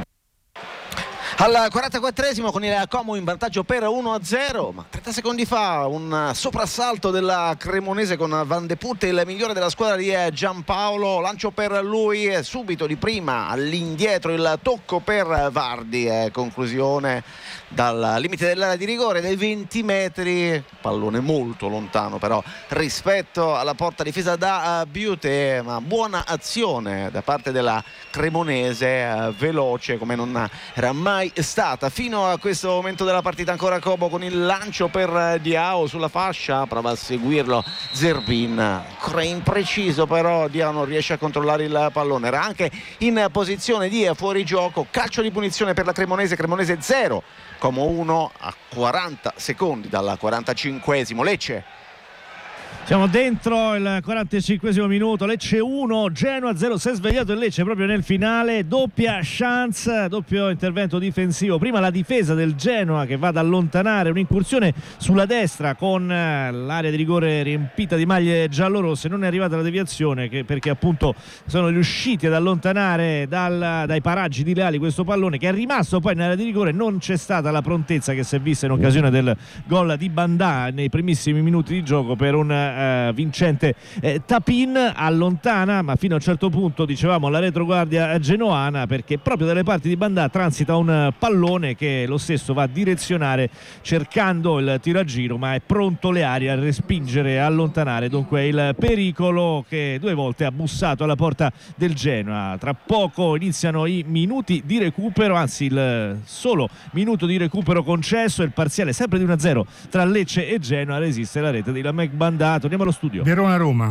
Al quarantaquattresimo con il Como in vantaggio per uno a zero, ma trenta secondi fa un soprassalto della Cremonese con Van de Putte, il migliore della squadra di Giampaolo, lancio per lui e subito di prima all'indietro il tocco per Vardi, e conclusione dal limite dell'area di rigore dei venti metri, pallone molto lontano però rispetto alla porta difesa da Biute, ma buona azione da parte della Cremonese, veloce come non era mai stata fino a questo momento della partita. Ancora Cobo con il lancio per Diao sulla fascia, prova a seguirlo Zerbin, ancora impreciso però Diao non riesce a controllare il pallone, era anche in posizione di fuorigioco. Calcio di punizione per la Cremonese, Cremonese zero, Como uno a quaranta secondi dal quarantacinquesimo. Lecce.
Siamo dentro il quarantacinquesimo minuto, Lecce uno, Genoa zero, si è svegliato il Lecce proprio nel finale, doppia chance, doppio intervento difensivo, prima la difesa del Genoa che va ad allontanare un'incursione sulla destra con l'area di rigore riempita di maglie giallorosse, non è arrivata la deviazione che, perché appunto sono riusciti ad allontanare dal, dai paraggi di Leali questo pallone che è rimasto poi nell'area di rigore, non c'è stata la prontezza che si è vista in occasione del gol di Bandà nei primissimi minuti di gioco per un eh, vincente eh, Tapin, allontana, ma fino a un certo punto dicevamo la retroguardia genoana, perché proprio dalle parti di Bandà transita un pallone che lo stesso va a direzionare cercando il tiro a giro, ma è pronto Leari a respingere e allontanare dunque il pericolo che due volte ha bussato alla porta del Genoa. Tra poco iniziano i minuti di recupero, anzi il solo minuto di recupero concesso, il parziale sempre di uno a zero tra Lecce e Genoa, resiste la rete di Lamek Bandà. Torniamo allo studio.
Verona-Roma.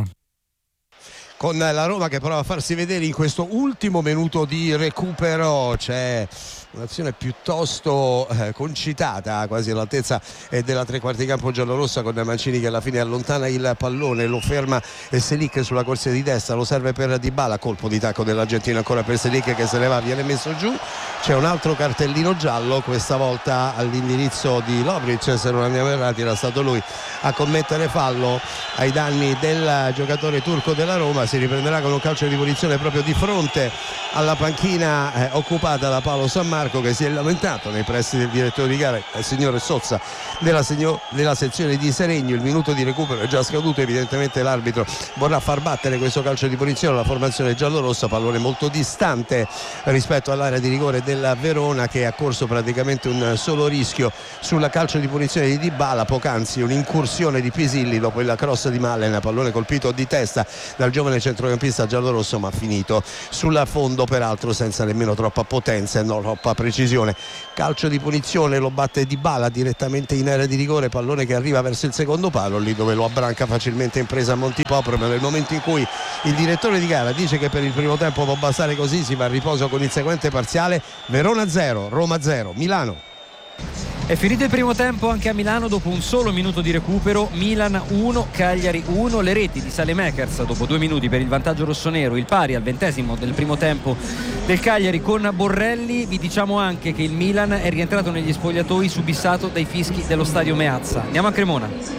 Con la Roma che prova a farsi vedere in questo ultimo minuto di recupero. C'è un'azione piuttosto eh, concitata, quasi all'altezza eh, della tre quarti campo giallorossa, con Mancini che alla fine allontana il pallone, lo ferma e Selic sulla corsia di destra, lo serve per Dybala, colpo di tacco dell'argentino ancora per Selic che se ne va, viene messo giù. C'è un altro cartellino giallo, questa volta all'indirizzo di Lovric, se non andiamo errati era stato lui a commettere fallo ai danni del giocatore turco della Roma. Si riprenderà con un calcio di punizione proprio di fronte alla panchina eh, occupata da Paolo San Marco, che si è lamentato nei pressi del direttore di gara, il signore Sozza della, segno, della sezione di Seregno. Il minuto di recupero è già scaduto, evidentemente l'arbitro vorrà far battere questo calcio di punizione alla formazione giallorossa, pallone molto distante rispetto all'area di rigore del Verona, che ha corso praticamente un solo rischio sul calcio di punizione di Dybala. Poc'anzi un'incursione di Pisilli dopo il cross di Mallen, pallone colpito di testa dal giovane centrocampista giallorosso, ma finito sul fondo, peraltro senza nemmeno troppa potenza e non troppa precisione. Calcio di punizione, lo batte Dybala direttamente in area di rigore, pallone che arriva verso il secondo palo, lì dove lo abbranca facilmente in presa Montipopro, ma nel momento in cui il direttore di gara dice che per il primo tempo può bastare così, si va a riposo con il seguente parziale: Verona zero, Roma zero, Milano.
È finito il primo tempo anche a Milano dopo un solo minuto di recupero. Milan uno, Cagliari uno. Le reti di Saelemaekers dopo due minuti per il vantaggio rossonero, il pari al ventesimo del primo tempo del Cagliari con Borrelli. Vi diciamo anche che il Milan è rientrato negli spogliatoi subissato dai fischi dello stadio Meazza. Andiamo a Cremona.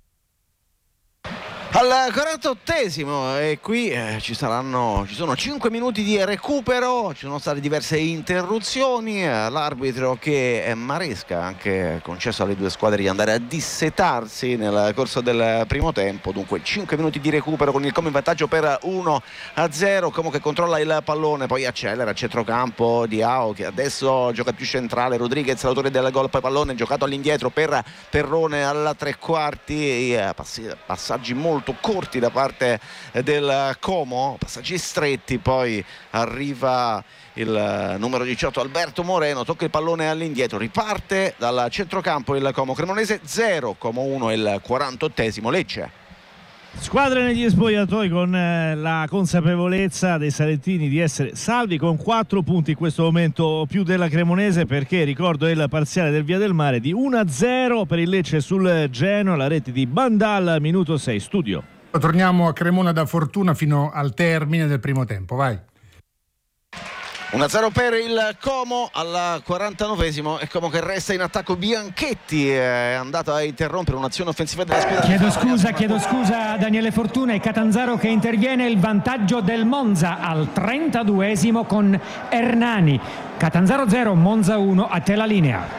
Al quarantottesimo e qui eh, ci saranno ci sono cinque minuti di recupero, ci sono state diverse interruzioni, eh, l'arbitro che è Maresca ha anche concesso alle due squadre di andare a dissetarsi nel corso del primo tempo. Dunque cinque minuti di recupero con il Como in vantaggio per uno a zero. Como che controlla il pallone, poi accelera a centrocampo Diao, che adesso gioca più centrale. Rodriguez, l'autore del gol, poi pallone giocato all'indietro per Perrone alla tre quarti, eh, passi, passaggi molto corti da parte del Como, passaggi stretti, poi arriva il numero diciotto Alberto Moreno, tocca il pallone all'indietro, riparte dal centrocampo il Como. Cremonese zero, Como uno, il quarantottesimo. Lecce.
Squadre negli spogliatoi con eh, la consapevolezza dei salentini di essere salvi, con quattro punti in questo momento più della Cremonese, perché ricordo il parziale del Via del Mare di uno a zero per il Lecce sul Genoa, la rete di Bandal, minuto sei. Studio.
Torniamo a Cremona da Fortuna fino al termine del primo tempo, vai.
uno a zero per il Como al quarantanovesimo, e Como che resta in attacco. Bianchetti è andato a interrompere un'azione offensiva della squadra.
Chiedo scusa, chiedo scusa a Daniele Fortuna, e Catanzaro che interviene. Il vantaggio del Monza al trentaduesimo con Hernani. Catanzaro zero, Monza uno, a te la linea.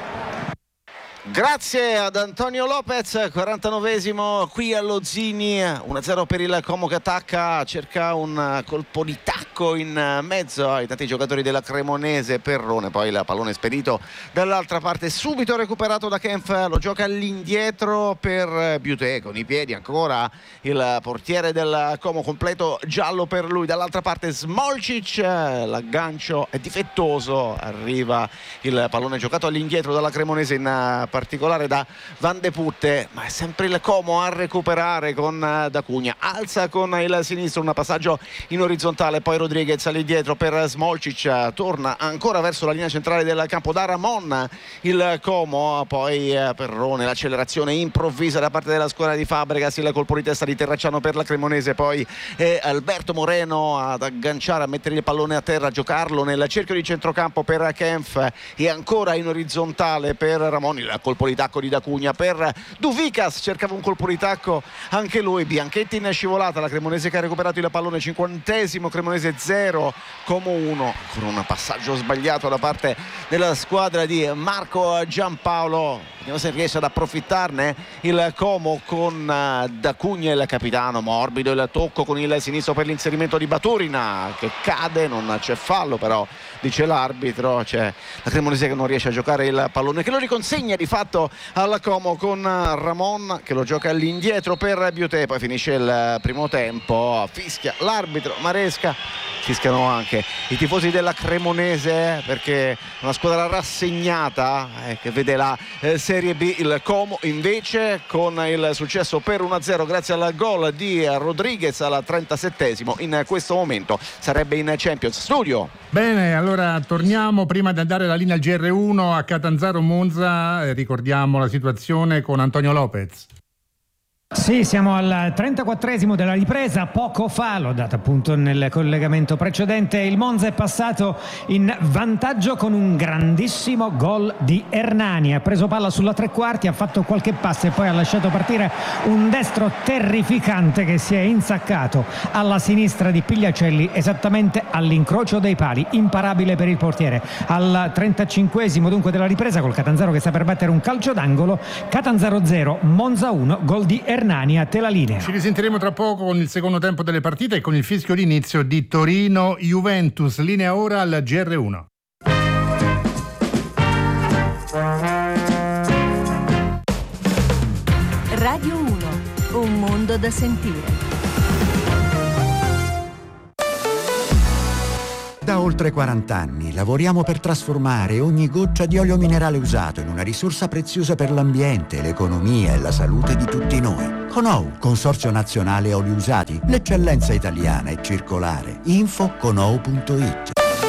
Grazie ad Antonio Lopez. quarantanovesimo qui allo Zini, uno a zero per il Como che attacca, cerca un colpo di tacco in mezzo ai tanti giocatori della Cremonese. Perrone, poi il pallone spedito dall'altra parte, subito recuperato da Kempf, lo gioca all'indietro per Buté, con i piedi ancora il portiere del Como, completo giallo per lui. Dall'altra parte Smolcic, l'aggancio è difettoso, arriva il pallone giocato all'indietro dalla Cremonese, in particolare da Van de Putte, ma è sempre il Como a recuperare con D'Acugna, alza con il sinistro, un passaggio in orizzontale, poi Rodriguez all'indietro per Smolcic, torna ancora verso la linea centrale del campo da Ramon il Como, poi Perrone, l'accelerazione improvvisa da parte della squadra di Fabregas, il colpo di testa di Terracciano per la Cremonese, poi è Alberto Moreno ad agganciare, a mettere il pallone a terra, a giocarlo nel cerchio di centrocampo per Kempf, e ancora in orizzontale per Ramon, il colpo di tacco di D'Acugna per Duvicas, cercava un colpo di tacco anche lui. Bianchetti in scivolata, la Cremonese che ha recuperato il pallone, cinquantesimo, Cremonese zero, Como uno, con un passaggio sbagliato da parte della squadra di Marco Giampaolo. Vediamo se riesce ad approfittarne il Como con D'Acugna, il capitano, morbido il tocco con il sinistro per l'inserimento di Baturina che cade, non c'è fallo però dice l'arbitro, c'è la Cremonese che non riesce a giocare il pallone, che lo riconsegna di fatto alla Como con Ramon che lo gioca all'indietro per Biotè. Poi finisce il primo tempo, fischia l'arbitro Maresca, fischiano anche i tifosi della Cremonese perché una squadra rassegnata eh, che vede la eh, Serie B. Il Como invece con il successo per uno a zero grazie al gol di Rodriguez al trentasettesimo, in questo momento sarebbe in Champions. Studio.
Bene, allora torniamo prima di andare alla linea al G R uno a Catanzaro Monza, eh, ricordiamo la situazione con Antonio Lopez.
Sì, siamo al trentaquattresimo della ripresa, poco fa, l'ho dato appunto nel collegamento precedente, il Monza è passato in vantaggio con un grandissimo gol di Hernani, ha preso palla sulla tre quarti, ha fatto qualche passo e poi ha lasciato partire un destro terrificante che si è insaccato alla sinistra di Pigliacelli esattamente all'incrocio dei pali, imparabile per il portiere. Al trentacinquesimo dunque della ripresa, col Catanzaro che sta per battere un calcio d'angolo, Catanzaro zero, Monza uno, gol di Hernani. A te la linea.
Ci risentiremo tra poco con il secondo tempo delle partite e con il fischio d'inizio di Torino-Juventus. Linea ora al G R uno.
Radio uno, un mondo da sentire.
Da oltre quaranta anni lavoriamo per trasformare ogni goccia di olio minerale usato in una risorsa preziosa per l'ambiente, l'economia e la salute di tutti noi. Conou, Consorzio Nazionale Oli Usati, l'eccellenza italiana è circolare. Info conou punto it.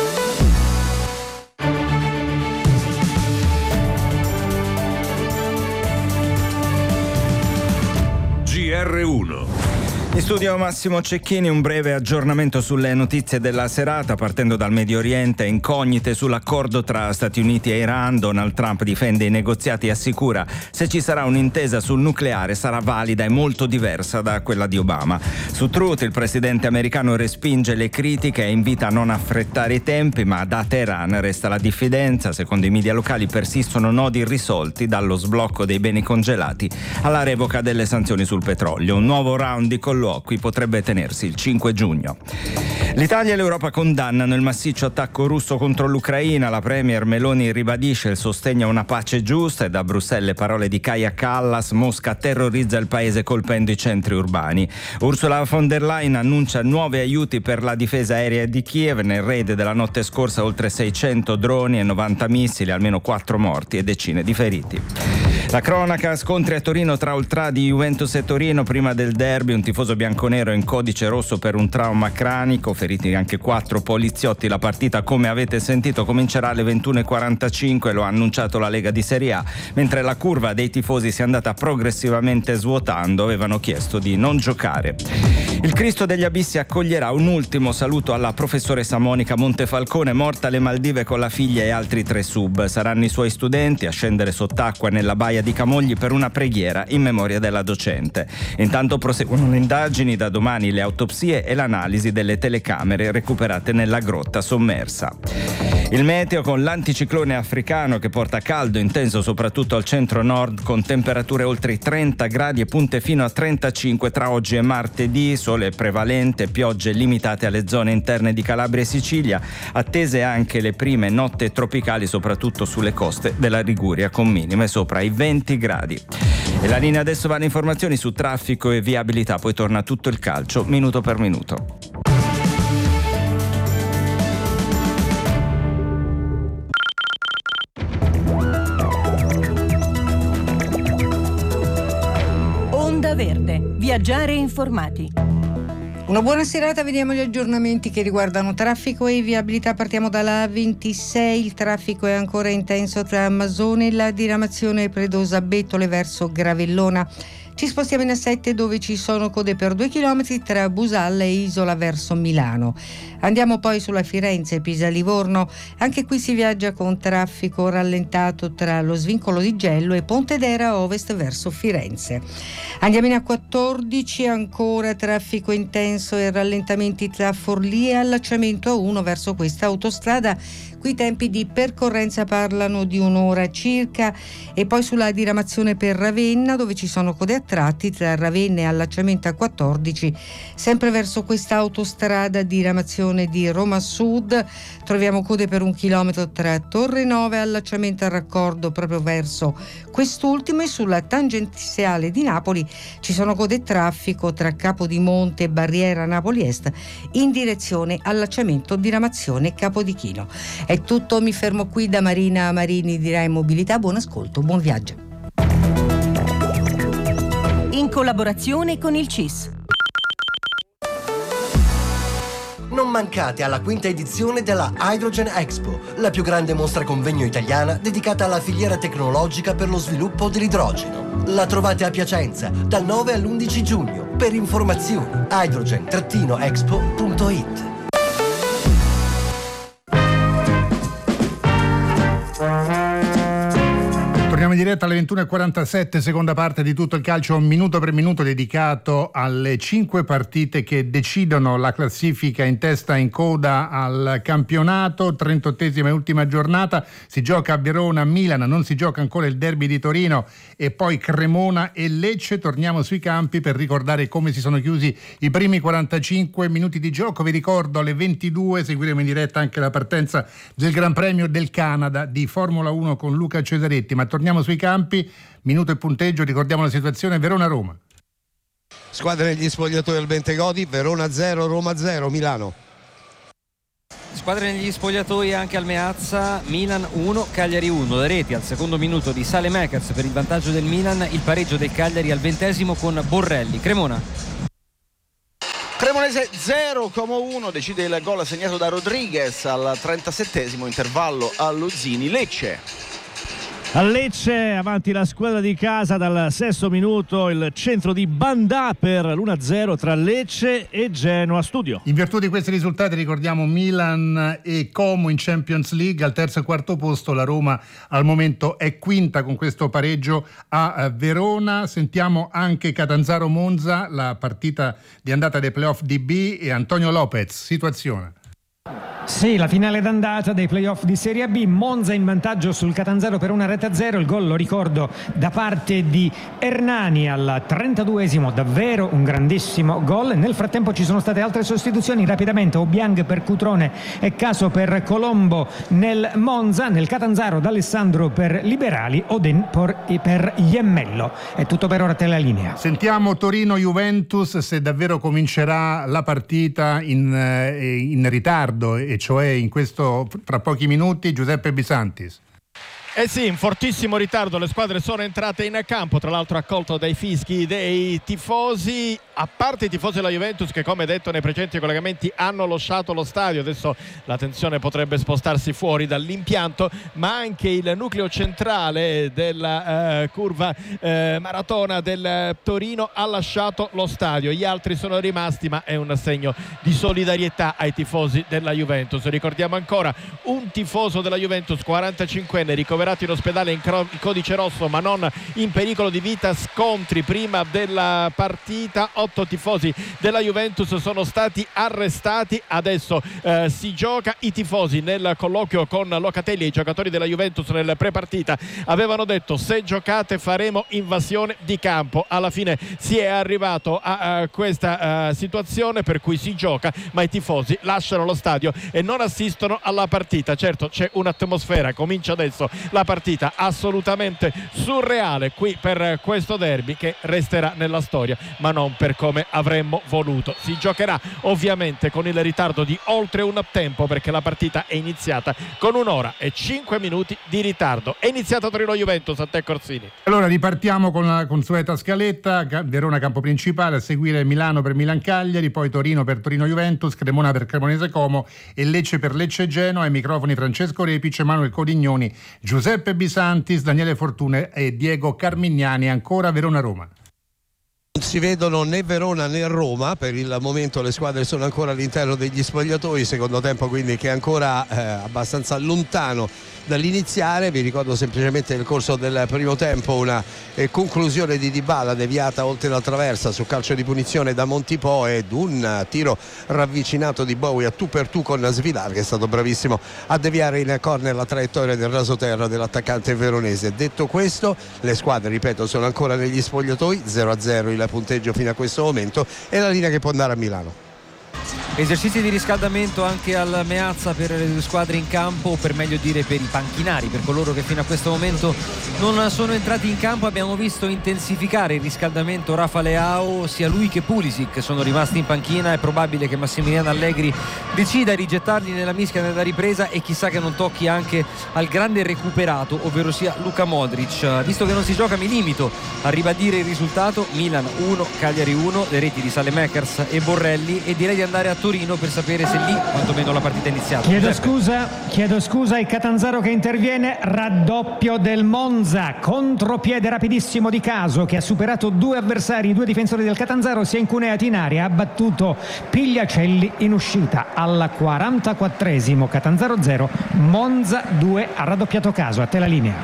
G R uno.
In studio Massimo Cecchini, un breve aggiornamento sulle notizie della serata, partendo dal Medio Oriente, incognite sull'accordo tra Stati Uniti e Iran. Donald Trump difende i negoziati e assicura: se ci sarà un'intesa sul nucleare sarà valida e molto diversa da quella di Obama. Su Truth il presidente americano respinge le critiche e invita a non affrettare i tempi, ma da Teheran resta la diffidenza. Secondo i media locali persistono nodi irrisolti, dallo sblocco dei beni congelati alla revoca delle sanzioni sul petrolio. Un nuovo round di colloqui qui potrebbe tenersi il cinque giugno. L'Italia e l'Europa condannano il massiccio attacco russo contro l'Ucraina. La premier Meloni ribadisce il sostegno a una pace giusta e da Bruxelles le parole di Kaja Kallas: Mosca terrorizza il paese colpendo i centri urbani. Ursula von der Leyen annuncia nuovi aiuti per la difesa aerea di Kiev. Nel raid della notte scorsa oltre seicento droni e novanta missili, almeno quattro morti e decine di feriti. La cronaca: scontri a Torino tra ultradi Juventus e Torino prima del derby, un tifoso bianconero in codice rosso per un trauma cranico, feriti anche quattro poliziotti. La partita, come avete sentito, comincerà alle ventuno e quarantacinque, lo ha annunciato la Lega di Serie A, mentre la curva dei tifosi si è andata progressivamente svuotando, avevano chiesto di non giocare. Il Cristo degli Abissi accoglierà un ultimo saluto alla professoressa Monica Montefalcone, morta alle Maldive con la figlia e altri tre sub. Saranno i suoi studenti a scendere sott'acqua nella baia di Camogli per una preghiera in memoria della docente. Intanto proseguono le indagini, da domani le autopsie e l'analisi delle telecamere recuperate nella grotta sommersa. Il meteo con l'anticiclone africano che porta caldo intenso soprattutto al centro-nord, con temperature oltre i trenta gradi e punte fino a trentacinque tra oggi e martedì. Sole prevalente, piogge limitate alle zone interne di Calabria e Sicilia, attese anche le prime notte tropicali soprattutto sulle coste della Liguria, con minime sopra i venti gradi. E la linea adesso va alle informazioni su traffico e viabilità, poi torna tutto il calcio minuto per minuto.
Onda Verde, viaggiare informati.
Una buona serata, vediamo gli aggiornamenti che riguardano traffico e viabilità. Partiamo dalla A ventisei, il traffico è ancora intenso tra Masone e la diramazione Predosa Bettole verso Gravellona. Ci spostiamo in A sette dove ci sono code per due chilometri tra Busalla e Isola verso Milano. Andiamo poi sulla Firenze, Pisa-Livorno, anche qui si viaggia con traffico rallentato tra lo svincolo di Gello e Ponte d'Era ovest verso Firenze. Andiamo in A quattordici, ancora traffico intenso e rallentamenti tra Forlì e allacciamento A uno verso questa autostrada. Qui i tempi di percorrenza parlano di un'ora circa. E poi sulla diramazione per Ravenna dove ci sono code a tratti tra Ravenna e allacciamento A quattordici, sempre verso questa autostrada diramazione di Roma Sud troviamo code per un chilometro tra Torre Nova e allacciamento al raccordo proprio verso quest'ultimo, e sulla tangenziale di Napoli ci sono code e traffico tra Capodimonte e Barriera Napoli Est in direzione allacciamento diramazione Capodichino. È tutto, mi fermo qui. Da Marina Marini di Rai Mobilità, buon ascolto, buon viaggio.
In collaborazione con il C I S.
Non mancate alla quinta edizione della Hydrogen Expo, la più grande mostra convegno italiana dedicata alla filiera tecnologica per lo sviluppo dell'idrogeno. La trovate a Piacenza dal nove all'undici giugno. Per informazioni hydrogen expo punto it.
Torniamo in diretta alle ventuno e quarantasette, seconda parte di Tutto il calcio, minuto per minuto dedicato alle cinque partite che decidono la classifica in testa e in coda al campionato. trentottesima e ultima giornata, si gioca a Verona, Milan, non si gioca ancora il derby di Torino e poi Cremona e Lecce. Torniamo sui campi per ricordare come si sono chiusi i primi quarantacinque minuti di gioco. Vi ricordo alle ventidue seguiremo in diretta anche la partenza del Gran Premio del Canada di Formula uno con Luca Cesaretti, ma torniamo sui campi, minuto e punteggio, ricordiamo la situazione Verona-Roma.
Squadre negli spogliatoi del Bentegodi, Verona zero, Roma zero, Milano.
Squadre negli spogliatoi anche al Meazza, Milan uno, Cagliari uno. Le reti al secondo minuto di Saelemaekers per il vantaggio del Milan, il pareggio del Cagliari al ventesimo con Borrelli. Cremona.
Cremonese zero come uno, decide il gol segnato da Rodriguez al trentasettesimo, intervallo a Luzzini. Lecce.
A Lecce avanti la squadra di casa dal sesto minuto, il centro di Bandà per l'uno a zero tra Lecce e Genoa. Studio.
In virtù di questi risultati ricordiamo Milan e Como in Champions League al terzo e quarto posto. La Roma al momento è quinta con questo pareggio a Verona. Sentiamo anche Catanzaro Monza, la partita di andata dei playoff D B, e Antonio Lopez. Situazione.
Sì, la finale d'andata dei playoff di Serie B, Monza in vantaggio sul Catanzaro per una rete a zero, il gol lo ricordo da parte di Hernani al trentaduesimo, davvero un grandissimo gol. Nel frattempo ci sono state altre sostituzioni, rapidamente Obiang per Cutrone e Caso per Colombo nel Monza, nel Catanzaro d'Alessandro per Liberali, Oden per Iemmello. È tutto per ora, te la linea.
Sentiamo Torino-Juventus, se davvero comincerà la partita in, in ritardo, e cioè in questo fra pochi minuti. Giuseppe Bisantis.
Eh sì, in fortissimo ritardo le squadre sono entrate in campo, tra l'altro accolto dai fischi dei tifosi, a parte i tifosi della Juventus che, come detto nei precedenti collegamenti, hanno lasciato lo stadio. Adesso la tensione potrebbe spostarsi fuori dall'impianto, ma anche il nucleo centrale della eh, curva eh, maratona del Torino ha lasciato lo stadio. Gli altri sono rimasti, ma è un segno di solidarietà ai tifosi della Juventus. Ricordiamo ancora un tifoso della Juventus, quarantacinquenne, ricoverato in ospedale in codice rosso ma non in pericolo di vita. Scontri prima della partita, otto tifosi della Juventus sono stati arrestati. Adesso eh, si gioca. I tifosi nel colloquio con Locatelli e i giocatori della Juventus nel pre-partita avevano detto: se giocate faremo invasione di campo. Alla fine si è arrivato a, a questa uh, situazione per cui si gioca, ma i tifosi lasciano lo stadio e non assistono alla partita. Certo, c'è un'atmosfera, comincia adesso la partita assolutamente surreale qui per questo derby che resterà nella storia, ma non per come avremmo voluto. Si giocherà ovviamente con il ritardo di oltre un tempo, perché la partita è iniziata con un'ora e cinque minuti di ritardo. È iniziata Torino-Juventus, a te Corsini.
Allora ripartiamo con la consueta scaletta: Verona campo principale, a seguire Milano per Milan-Cagliari, poi Torino per Torino-Juventus, Cremona per Cremonese-Como e Lecce per Lecce-Genoa. Ai microfoni Francesco Repic, Emanuele Codignoni, Giuseppe Bisantis, Daniele Fortune e Diego Carmignani. Ancora Verona-Roma.
si vedono né Verona né Roma, per il momento le squadre sono ancora all'interno degli spogliatoi, secondo tempo quindi che è ancora eh, abbastanza lontano dall'iniziare. Vi ricordo semplicemente nel corso del primo tempo una eh, conclusione di Dybala deviata oltre la traversa su calcio di punizione da Montipò ed un uh, tiro ravvicinato di Bowie a tu per tu con Svilar, che è stato bravissimo a deviare in corner la traiettoria del rasoterra dell'attaccante veronese. Detto questo, le squadre, ripeto, sono ancora negli spogliatoi, zero a zero il punteggio fino a questo momento e la linea che può andare a Milano.
Esercizi di riscaldamento anche al Meazza per le due squadre in campo, o per meglio dire per i panchinari, per coloro che fino a questo momento non sono entrati in campo. Abbiamo visto intensificare il riscaldamento Rafa Leao, sia lui che Pulisic sono rimasti in panchina. È probabile che Massimiliano Allegri decida di rigettarli nella mischia nella ripresa, e chissà che non tocchi anche al grande recuperato, ovvero sia Luka Modric. Visto che non si gioca, mi limito a ribadire il risultato: Milan uno, Cagliari uno, le reti di Saelemaekers e Borrelli, e direi di andare a Torino per sapere se lì quantomeno la partita è iniziata.
Chiedo scusa, chiedo scusa ai Catanzaro che interviene. Raddoppio del Monza, contropiede rapidissimo di Caso, che ha superato due avversari, due difensori del Catanzaro, si è incuneato in aria, ha battuto Pigliacelli in uscita. Al quarantaquattresimo Catanzaro zero, Monza due, ha raddoppiato Caso. A te la linea.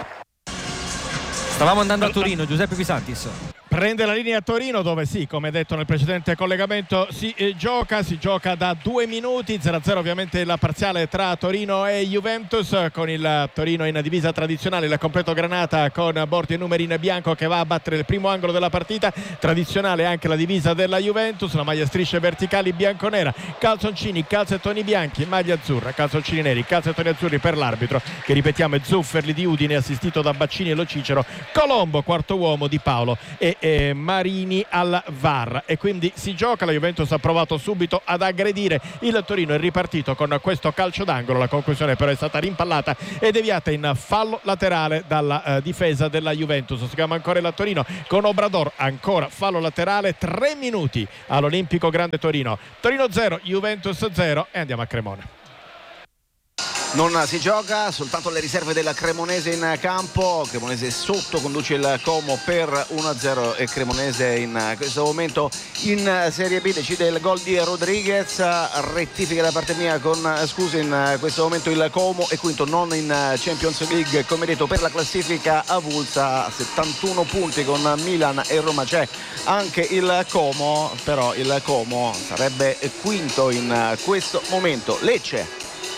Stavamo andando a Torino, Giuseppe Pisantis.
Prende la linea a Torino, dove sì, come detto nel precedente collegamento, si eh, gioca, si gioca da due minuti, zero a zero ovviamente la parziale tra Torino e Juventus, con il Torino in divisa tradizionale, il completo granata con bordi e numeri in bianco che va a battere il primo angolo della partita. Tradizionale anche la divisa della Juventus, la maglia strisce verticali bianconera, calzoncini, calzettoni bianchi, maglia azzurra, calzoncini neri, calzettoni azzurri per l'arbitro, che ripetiamo è Zufferli di Udine, assistito da Baccini e Lo Cicero, Colombo quarto uomo, Di Paolo e E Marini al V A R, e quindi si gioca. La Juventus ha provato subito ad aggredire il Torino, è ripartito con questo calcio d'angolo, la conclusione però è stata rimpallata e deviata in fallo laterale dalla eh, difesa della Juventus. Si chiama ancora il Torino con Obrador, ancora fallo laterale, tre minuti all'Olimpico Grande Torino. Torino zero, Juventus zero, e andiamo a Cremona.
Non si gioca, soltanto le riserve della Cremonese in campo. Cremonese sotto, conduce il Como per uno a zero, e Cremonese in questo momento in Serie B decide il gol di Rodriguez. Rettifica da parte mia con scusi, in questo momento il Como è quinto, non in Champions League, come detto, per la classifica avulsa, settantuno punti con Milan e Roma. C'è anche il Como, però il Como sarebbe quinto in questo momento. Lecce.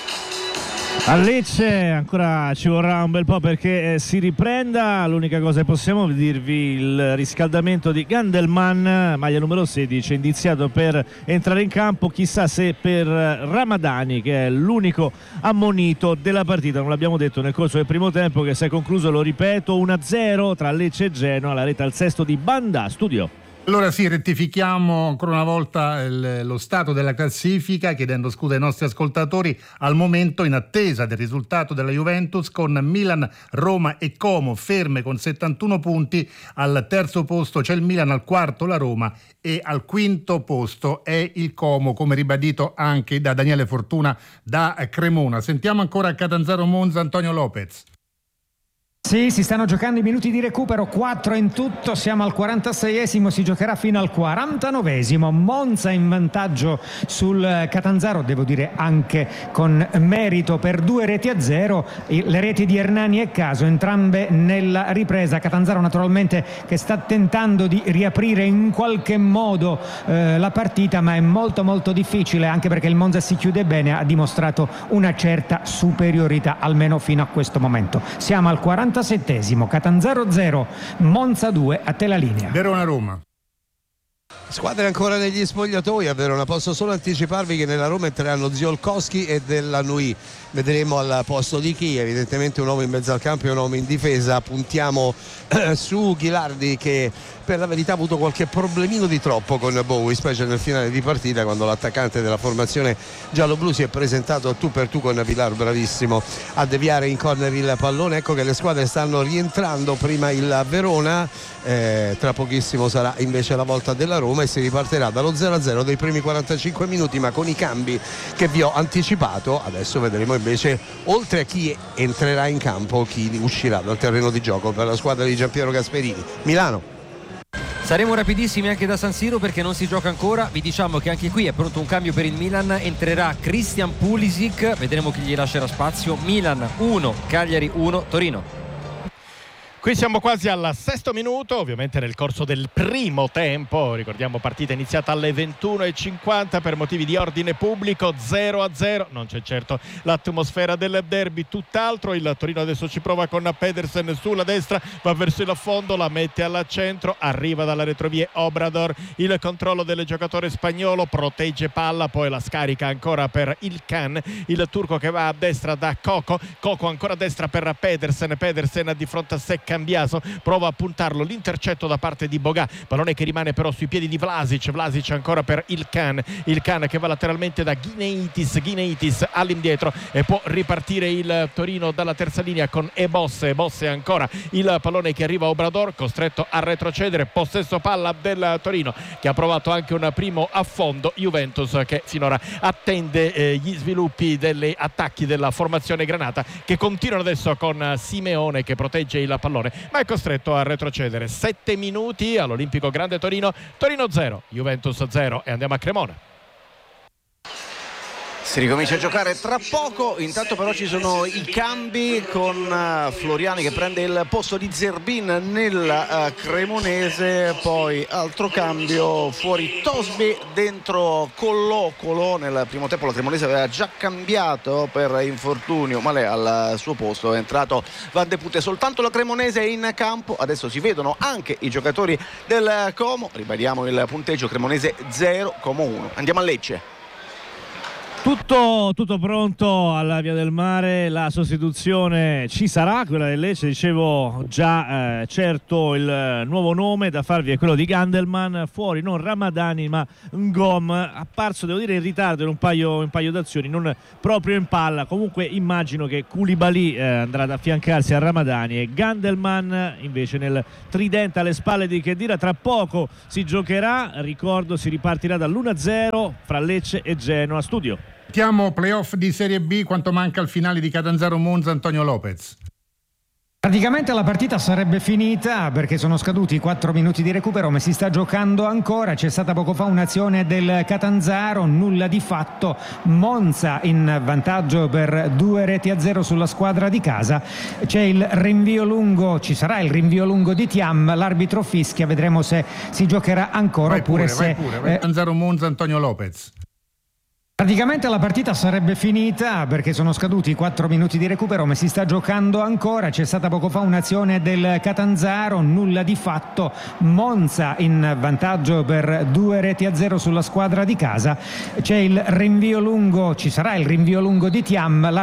A Lecce ancora ci vorrà un bel po' perché eh, si riprenda. L'unica cosa che possiamo dirvi, il riscaldamento di Gandelman, maglia numero sedici, indiziato per entrare in campo. Chissà se per Ramadani, che è l'unico ammonito della partita. Non l'abbiamo detto nel corso del primo tempo, che si è concluso, lo ripeto, uno a zero tra Lecce e Genoa. La rete al sesto di Banda Studio.
Allora sì, rettifichiamo ancora una volta il, lo stato della classifica, chiedendo scusa ai nostri ascoltatori. Al momento, in attesa del risultato della Juventus, con Milan, Roma e Como ferme con settantuno punti, al terzo posto c'è il Milan, al quarto la Roma e al quinto posto è il Como, come ribadito anche da Daniele Fortuna da Cremona. Sentiamo ancora Catanzaro Monza, Antonio Lopez.
Sì, si stanno giocando i minuti di recupero, quattro in tutto, siamo al quarantaseiesimo, si giocherà fino al quarantanovesimo. Monza in vantaggio sul Catanzaro, devo dire anche con merito, per due reti a zero, le reti di Hernani e Caso, entrambe nella ripresa. Catanzaro naturalmente che sta tentando di riaprire in qualche modo eh, la partita, ma è molto molto difficile, anche perché il Monza si chiude bene, ha dimostrato una certa superiorità almeno fino a questo momento. Siamo al quarantasettesimo, Catanzaro zero, Monza due, a te la linea.
Verona-Roma.
Squadre ancora negli spogliatoi a Verona. Posso solo anticiparvi che nella Roma entreranno Ziolkowski e Della Nui. Vedremo al posto di chi, evidentemente un uomo in mezzo al campo e un uomo in difesa. Puntiamo eh, su Ghilardi, che per la verità ha avuto qualche problemino di troppo con Bowie, specie nel finale di partita, quando l'attaccante della formazione giallo-blu si è presentato a tu per tu con Villar, bravissimo a deviare in corner il pallone. Ecco che le squadre stanno rientrando, prima il Verona, eh, tra pochissimo sarà invece la volta della Roma e si ripartirà dallo zero a zero dei primi quarantacinque minuti, ma con i cambi che vi ho anticipato. Adesso vedremo invece, oltre a chi entrerà in campo, chi uscirà dal terreno di gioco per la squadra di Giampiero Gasperini. Milano.
Saremo rapidissimi anche da San Siro perché non si gioca ancora. Vi diciamo che anche qui è pronto un cambio per il Milan. Entrerà Christian Pulisic, vedremo chi gli lascerà spazio. Milan uno, Cagliari uno, Torino.
Qui siamo quasi al sesto minuto, ovviamente nel corso del primo tempo, ricordiamo partita iniziata alle ventuno e cinquanta per motivi di ordine pubblico, zero a zero, non c'è certo l'atmosfera del derby, tutt'altro. Il Torino adesso ci prova con Pedersen sulla destra, va verso il fondo, la mette al centro, arriva dalla retrovia Obrador, il controllo del giocatore spagnolo, protegge palla, poi la scarica ancora per il Can, il turco che va a destra da Coco, Coco ancora a destra per Pedersen, Pedersen di fronte a secca Cambiaso, prova a puntarlo, l'intercetto da parte di Boga, pallone che rimane però sui piedi di Vlasic, Vlasic ancora per il Can, il Can che va lateralmente da Gineitis, Gineitis all'indietro e può ripartire il Torino dalla terza linea con Ebosse, Ebosse ancora il pallone che arriva a Obrador, costretto a retrocedere, possesso palla del Torino che ha provato anche un primo affondo, Juventus che finora attende eh, gli sviluppi degli attacchi della formazione granata che continuano adesso con Simeone che protegge il pallone ma è costretto a retrocedere. Sette minuti all'Olimpico Grande Torino, Torino zero, Juventus zero e andiamo a Cremona.
Si ricomincia a giocare tra poco, intanto però ci sono i cambi con uh, Floriani che prende il posto di Zerbin nel uh, Cremonese, poi altro cambio fuori Tosby, dentro Collocolo. Nel primo tempo la Cremonese aveva già cambiato per infortunio, ma lei al suo posto è entrato Van de Putte. Soltanto la Cremonese è in campo, adesso si vedono anche i giocatori del Como, ribadiamo il punteggio: Cremonese zero, Como uno. Andiamo a Lecce.
Tutto, tutto pronto alla Via del Mare, la sostituzione ci sarà, quella del Lecce, dicevo già, eh, certo il nuovo nome da farvi è quello di Gandelman, fuori non Ramadani ma Ngom, apparso devo dire in ritardo in un paio, un paio d'azioni, non proprio in palla, comunque immagino che Koulibaly eh, andrà ad affiancarsi a Ramadani e Gandelman invece nel tridente alle spalle di Khedira. Tra poco si giocherà, ricordo si ripartirà dall'uno a zero fra Lecce e Genoa. Studio.
Mettiamo playoff di Serie B, quanto manca al finale di Catanzaro Monza, Antonio Lopez.
Praticamente la partita sarebbe finita perché sono scaduti quattro minuti di recupero, ma si sta giocando ancora. C'è stata poco fa un'azione del Catanzaro, nulla di fatto. Monza in vantaggio per due reti a zero sulla squadra di casa. C'è il rinvio lungo, ci sarà il rinvio lungo di Thiam, l'arbitro fischia, vedremo se si giocherà ancora
vai
oppure
pure,
se...
Vai pure, vai. Eh, Catanzaro Monza, Antonio Lopez.
Praticamente la partita sarebbe finita perché sono scaduti quattro minuti di recupero, ma si sta giocando ancora. C'è stata poco fa un'azione del Catanzaro, nulla di fatto. Monza in vantaggio per due reti a zero sulla squadra di casa. C'è il rinvio lungo, ci sarà il rinvio lungo di Thiam.